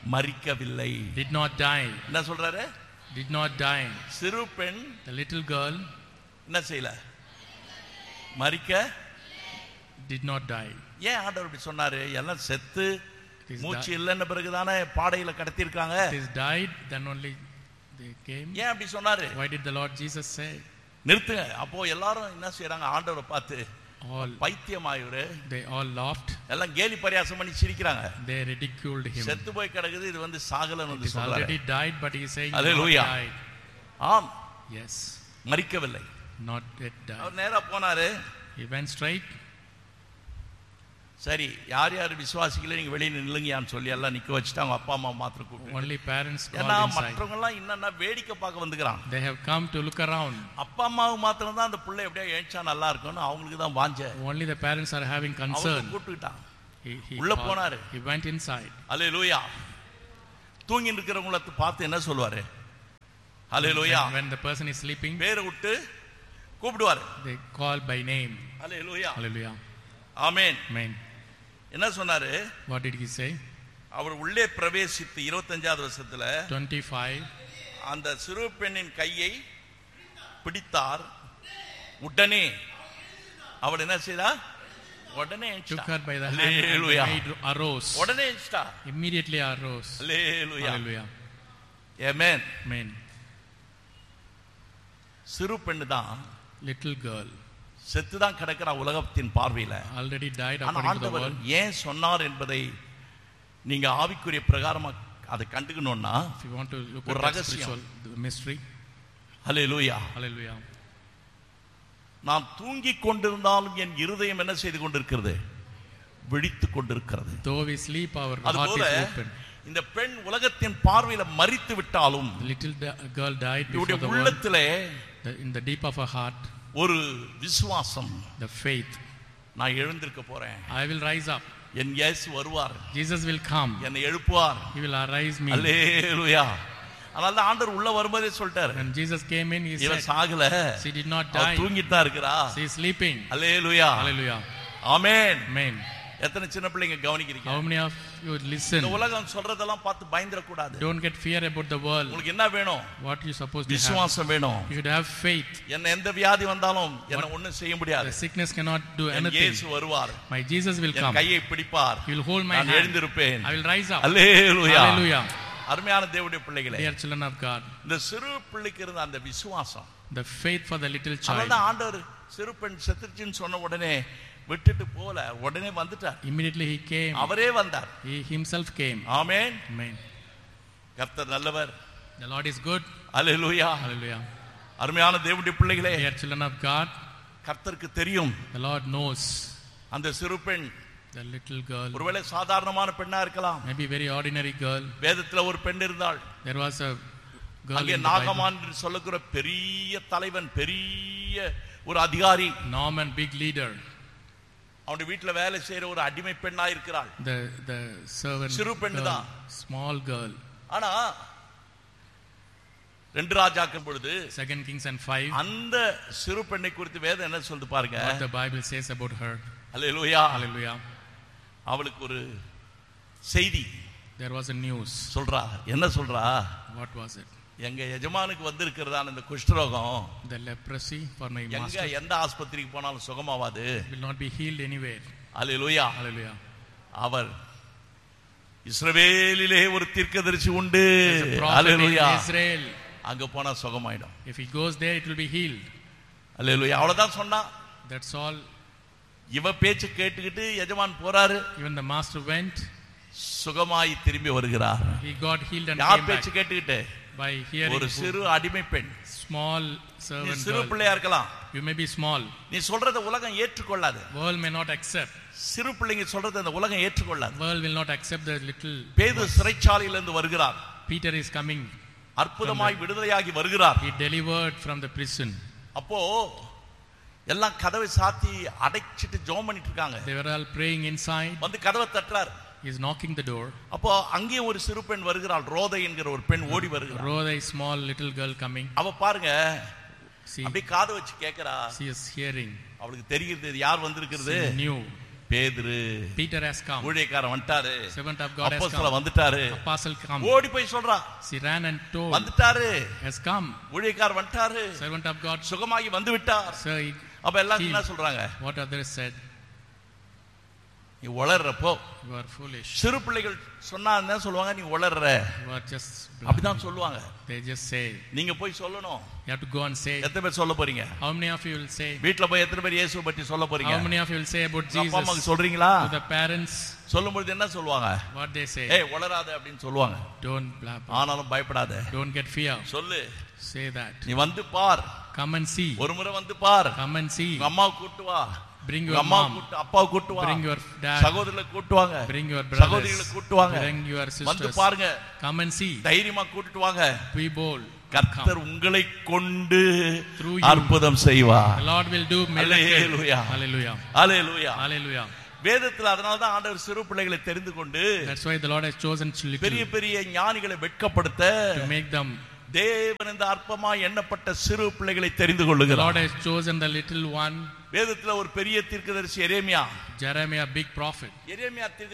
மரிக்கவில்லை. did not die. என்ன சொல்றாரு? Did not die. சிறு பெண் The little girl என்ன செய்யல? மரிக்க did not die. ஏன் ஆண்டவர் இப்படி சொன்னாரு? எல்லாம் செத்து It is மூச்சு di- இல்லைன்ன பிறகுதானே பாடையில கடத்தி இருக்காங்க. It is died, then only they came. ஏன் அப்படி சொன்னாரு? Why did the Lord Jesus say? நிறுத்துங்க. அப்போ எல்லாரும் என்ன செய்யறாங்க? ஆண்டவரை பார்த்து All பைத்தியமாயிரு, they all laughed. எல்லாம் கேலி பரியாசம் பண்ணி சிரிக்கிறாங்க. They ridiculed him. செத்து போய் கிடக்குது, இது வந்து சாகலன்னு It வந்து is சொல்றாரு. already died, but he is saying not Hallelujah. died. ஆம், Yes, மரிக்கவில்லை. not yet died. அவர் நேரா போனாரு. He went straight. சரி, யார் யார் விசுவாசிக்கல நீங்க வெளியே நில்லுங்கயான்னு சொல்லி எல்லாம் நிக்க வச்சுட்டு அவங்க அப்பா அம்மா மாத்திரம் கூப்பிட்டு, Only parents ஏன்னா called inside. மற்றவங்க எல்லாம் என்னன்னா வேடிக்கை பார்க்க வந்துக்கிறான். They have come to look around. அப்பா அம்மாவுக்கு மாத்திரம் தான் அந்த பிள்ளை எப்படியா எழுச்சா நல்லா இருக்கும்னு அவங்களுக்கு தான் வாஞ்ச. Only the parents are having அவங்க concern. கூப்பிட்டுட்டான். He, he, உள்ள called- போனாரு. he went inside. அல்லேலூயா. தூங்கி இருக்கிறவங்கள பார்த்து என்ன சொல்வாரு? அல்லேலூயா. When, when the person is sleeping, பேரை விட்டு கூப்பிடுவாரு. they call by name. Hallelujah. Hallelujah. Amen. Amen. என்ன சொன்னாரு? What did he say? அவர் உள்ளே பிரவேசித்து இருபத்தஞ்சாவது வருஷத்துல twenty-five. அந்த சிறு பெண்ணின் கையை பிடித்தார். உடனே அவள் என்ன செய்தா? உடனே Took her by the hand and the Hallelujah. maid arose. உடனே எழுச்சிட்டா. Immediately arose. அல்லேலூயா. Hallelujah. ஆமென். Amen. சிறு பெண்ணு தான் Little girl செத்து தான் கிடக்கிறா உலகத்தின் பார்வையில. already died ஆனா according to the ஆண்டவர் world. ஏன் சொன்னார் என்பதை நீங்க ஆவிக்குரிய பிரகாரமா அதை கண்டுக்கணும்னா If you want to look ஒரு at the ரகசியம். spiritual the mystery. Hallelujah. Hallelujah. நான் தூங்கிக் கொண்டிருந்தாலும் என் இருதயம் என்ன செய்து கொண்டிருக்கிறது? விழித்துக் கொண்டிருக்கிறது. Though we sleep, our heart அதுபோல is open. இந்த பெண் உலகத்தின் பார்வையில மரித்து விட்டாலும் The little da- girl died before இவருடைய the world. உள்ளத்திலே The- In the deep of her heart, ஒரு விசுவாசம், the faith. நான் எழுந்திருக்க போறேன், I will rise up. என் இயேசு வருவார், Jesus will come. என்னை எழுப்புவார். He will arise me. அல்லேலூயா. அதனால தான் ஆண்டவர் உள்ள வரும்போதே சொல்லிட்டாரு, When Jesus came in, he இவன் said, Sagala, she did not அவ die. தூங்கிட்டு தான் இருக்கிறா. She is sleeping. Hallelujah. Hallelujah. Amen. Amen. எத்தனை சின்ன பிள்ளைங்க கவனிக்கிறீங்க? How many of you listen? இந்த உலகம் சொல்றதெல்லாம் பார்த்து பயந்துட கூடாது. Don't get fear about the world. உங்களுக்கு என்ன வேணும்? What you supposed to have? விசுவாசம் வேணும். You should have faith. என்ன எந்த வியாதி வந்தாலும் என்ன ஒண்ணும் செய்ய முடியாது. The sickness cannot do N anything. இயேசு வருவார், My Jesus will N come. கையை பிடிப்பார், He will hold my நான் hand. எழுந்திருப்பேன். I will rise up. Hallelujah. Hallelujah. அருமையான தேவனுடைய பிள்ளைகளே, Dear children of God, இந்த சிறு பிள்ளைக்கு இருந்த அந்த விசுவாசம், the faith for the little child. அதனால ஆண்டவர் சிறு பெண் செத்துருச்சுன்னு சொன்ன உடனே விட்டுட்டு போல, உடனே வந்துட்டார். Immediately he came. அவரே வந்தார். He himself came. Amen. Amen. கர்த்தர் நல்லவர். The Lord is good. Hallelujah. Hallelujah. அருமையான தேவனுடைய பிள்ளைகளே, Dear children of God, கர்த்தருக்கு தெரியும் the Lord knows அந்த சிறு பெண் the little girl. ஒருவேளை சாதாரணமான பெண்ணா இருக்கலாம். Maybe very ordinary girl. வேதத்துல ஒரு பெண் இருந்தாள். There was a girl அங்கே in the Bible. நாகமான் என்று சொல்லுகிற பெரிய தலைவன், பெரிய ஒரு அதிகாரி, Norman, big leader. அவனுடைய வீட்டுல வேலை செய்யற ஒரு அடிமை பெண்ணா இருக்கிறாள். The the servant சிறு பெண்ணு girl, தான். small girl. ஆனா ரெண்டு ராஜாக்கள் பொழுது Second Kings and five. அந்த சிறு பெண்ணை குறித்து வேதம் என்ன சொல்லுது பாருங்க. What the Bible says about her. Hallelujah. Hallelujah. அவளுக்கு ஒரு செய்தி There was a news. சொல்றா. என்ன சொல்றா? What was it? எங்க எஜமானுக்கு வந்திருக்கிறதான இந்த குஷ்டரோகம் The leprosy for my எங்க master எந்த ஆஸ்பத்திரிக்கு போனாலும் சுகமாவாது. will not be healed anywhere. Hallelujah. Hallelujah. அவர் இஸ்ரவேலிலே ஒரு தீர்க்கதரிசி உண்டு. There's a prophet in hallelujah. Israel. அங்க போனா சுகமாயிடும். If he goes there, it will be healed. அல்லேலூயா. அவ்வளவுதான் சொன்னா. That's all. இவ பேச்சு கேட்டுக்கிட்டு எஜமான் போறாரு. Even the master went. சுகமாய் திரும்பி வருகிறார். He got healed and யார் came பேச்சு back கேட்டுக்கிட்டு? by hearing. ஒரு சிறு அடிமை பெண். Small நீ servant சிறு girl. பிள்ளையா இருக்கலாம். You may be small. நீ சொல்றத உலகம் ஏற்றுக்கொள்ளாது. World may not accept. சிறு பிள்ளைங்க சொல்றத அந்த உலகம் ஏற்றுக்கொள்ளாது. World will not accept the little. பேதுரு சிறைச்சாலையிலிருந்து வருகிறார். Peter is coming. அற்புதமாய் விடுதலையாகி வருகிறார். He delivered from the prison. அப்போ எல்லாம் கதவை சாத்தி அடைச்சிட்டு ஜெபம் பண்ணிட்டு இருக்காங்க. They were all praying inside. வந்து கதவை தட்டறார். He is knocking the door. அப்போ அங்கே ஒரு சிறு பெண் வருகிறாள். ரோதை என்கிற ஒரு பெண் ஓடி வருகிறாள். Rhoda, a small little girl coming. அவ பாருங்க, See, அப்படியே காது வச்சு கேக்குறா. she is hearing. அவளுக்கு தெரிகிறது யார் வந்திருக்கிறது. She knew. பேதுரு Peter has come. ஊழியக்காரன் வந்துட்டாரு, Servant of God has அப்போஸ்தலன் come. வந்துட்டாரு. Apostle come. ஓடி போய் சொல்றா, She ran and told. வந்துட்டாரு, Has come. ஊழியக்காரர் வந்துட்டாரு, Servant of God. சுகமாகி வந்து விட்டார். Sir, he, அப்ப எல்லாம் என்ன சொல்றாங்க? what others said. நீ உளறப்போ You are foolish. சிறு பிள்ளைகள் சொன்னா என்ன சொல்லுவாங்க? நீ உளறற, You are just. அப்படிதான் சொல்லுவாங்க. They just say. நீங்க போய் சொல்லணும். You have to go and say. எத்தனை பேர் சொல்ல போறீங்க? How many of you will say? வீட்ல போய் எத்தனை பேர் இயேசுவை பற்றி சொல்ல போறீங்க? How many of you will say about அப்பா அம்மாக்கு Jesus சொல்றீங்களா? to the parents? சொல்லும்போது என்ன சொல்லுவாங்க? What they say? ஏய் உளறாத அப்படின்னு சொல்லுவாங்க. Don't blab. ஆனாலும் பயப்படாத, Don't get fear. சொல்லு. Say that. நீ வந்து பார், Come and see. ஒரு முறை வந்து பார். Come and see. உங்க அம்மாவை கூட்டு வா, Bring உங்க your அம்மா mom. கூட்டு, அப்பாவை கூட்டு வா, Bring your dad. சகோதரர்களை கூட்டு வாங்க, Bring your சகோதரிகளை brothers. கூட்டு வாங்க, Bring your வந்து sisters. பாருங்க, Come and see. தைரியமா கூட்டிட்டு வாங்க. Be bold. கர்த்தர் உங்களை கொண்டு Through you. அற்புதம் செய்வார். The Lord will do miracles. Hallelujah. Hallelujah. Hallelujah. Hallelujah. வேதத்துல அதனால தான் ஆண்டவர் சிறு பிள்ளைகளை தெரிந்து கொண்டு That's why the Lord has chosen பெரிய little பெரிய ஞானிகளை வெட்கப்படுத்த to make them. தேவன் இந்த அற்பமாய் எண்ணப்பட்ட சிறு பிள்ளைகளை தெரிந்து The கொள்ளுகிறார். Lord has chosen the little one. வேதத்துல ஒரு பெரிய தீர்க்கதரிசி எரேமியா. Jeremiah, big prophet. எரேமியா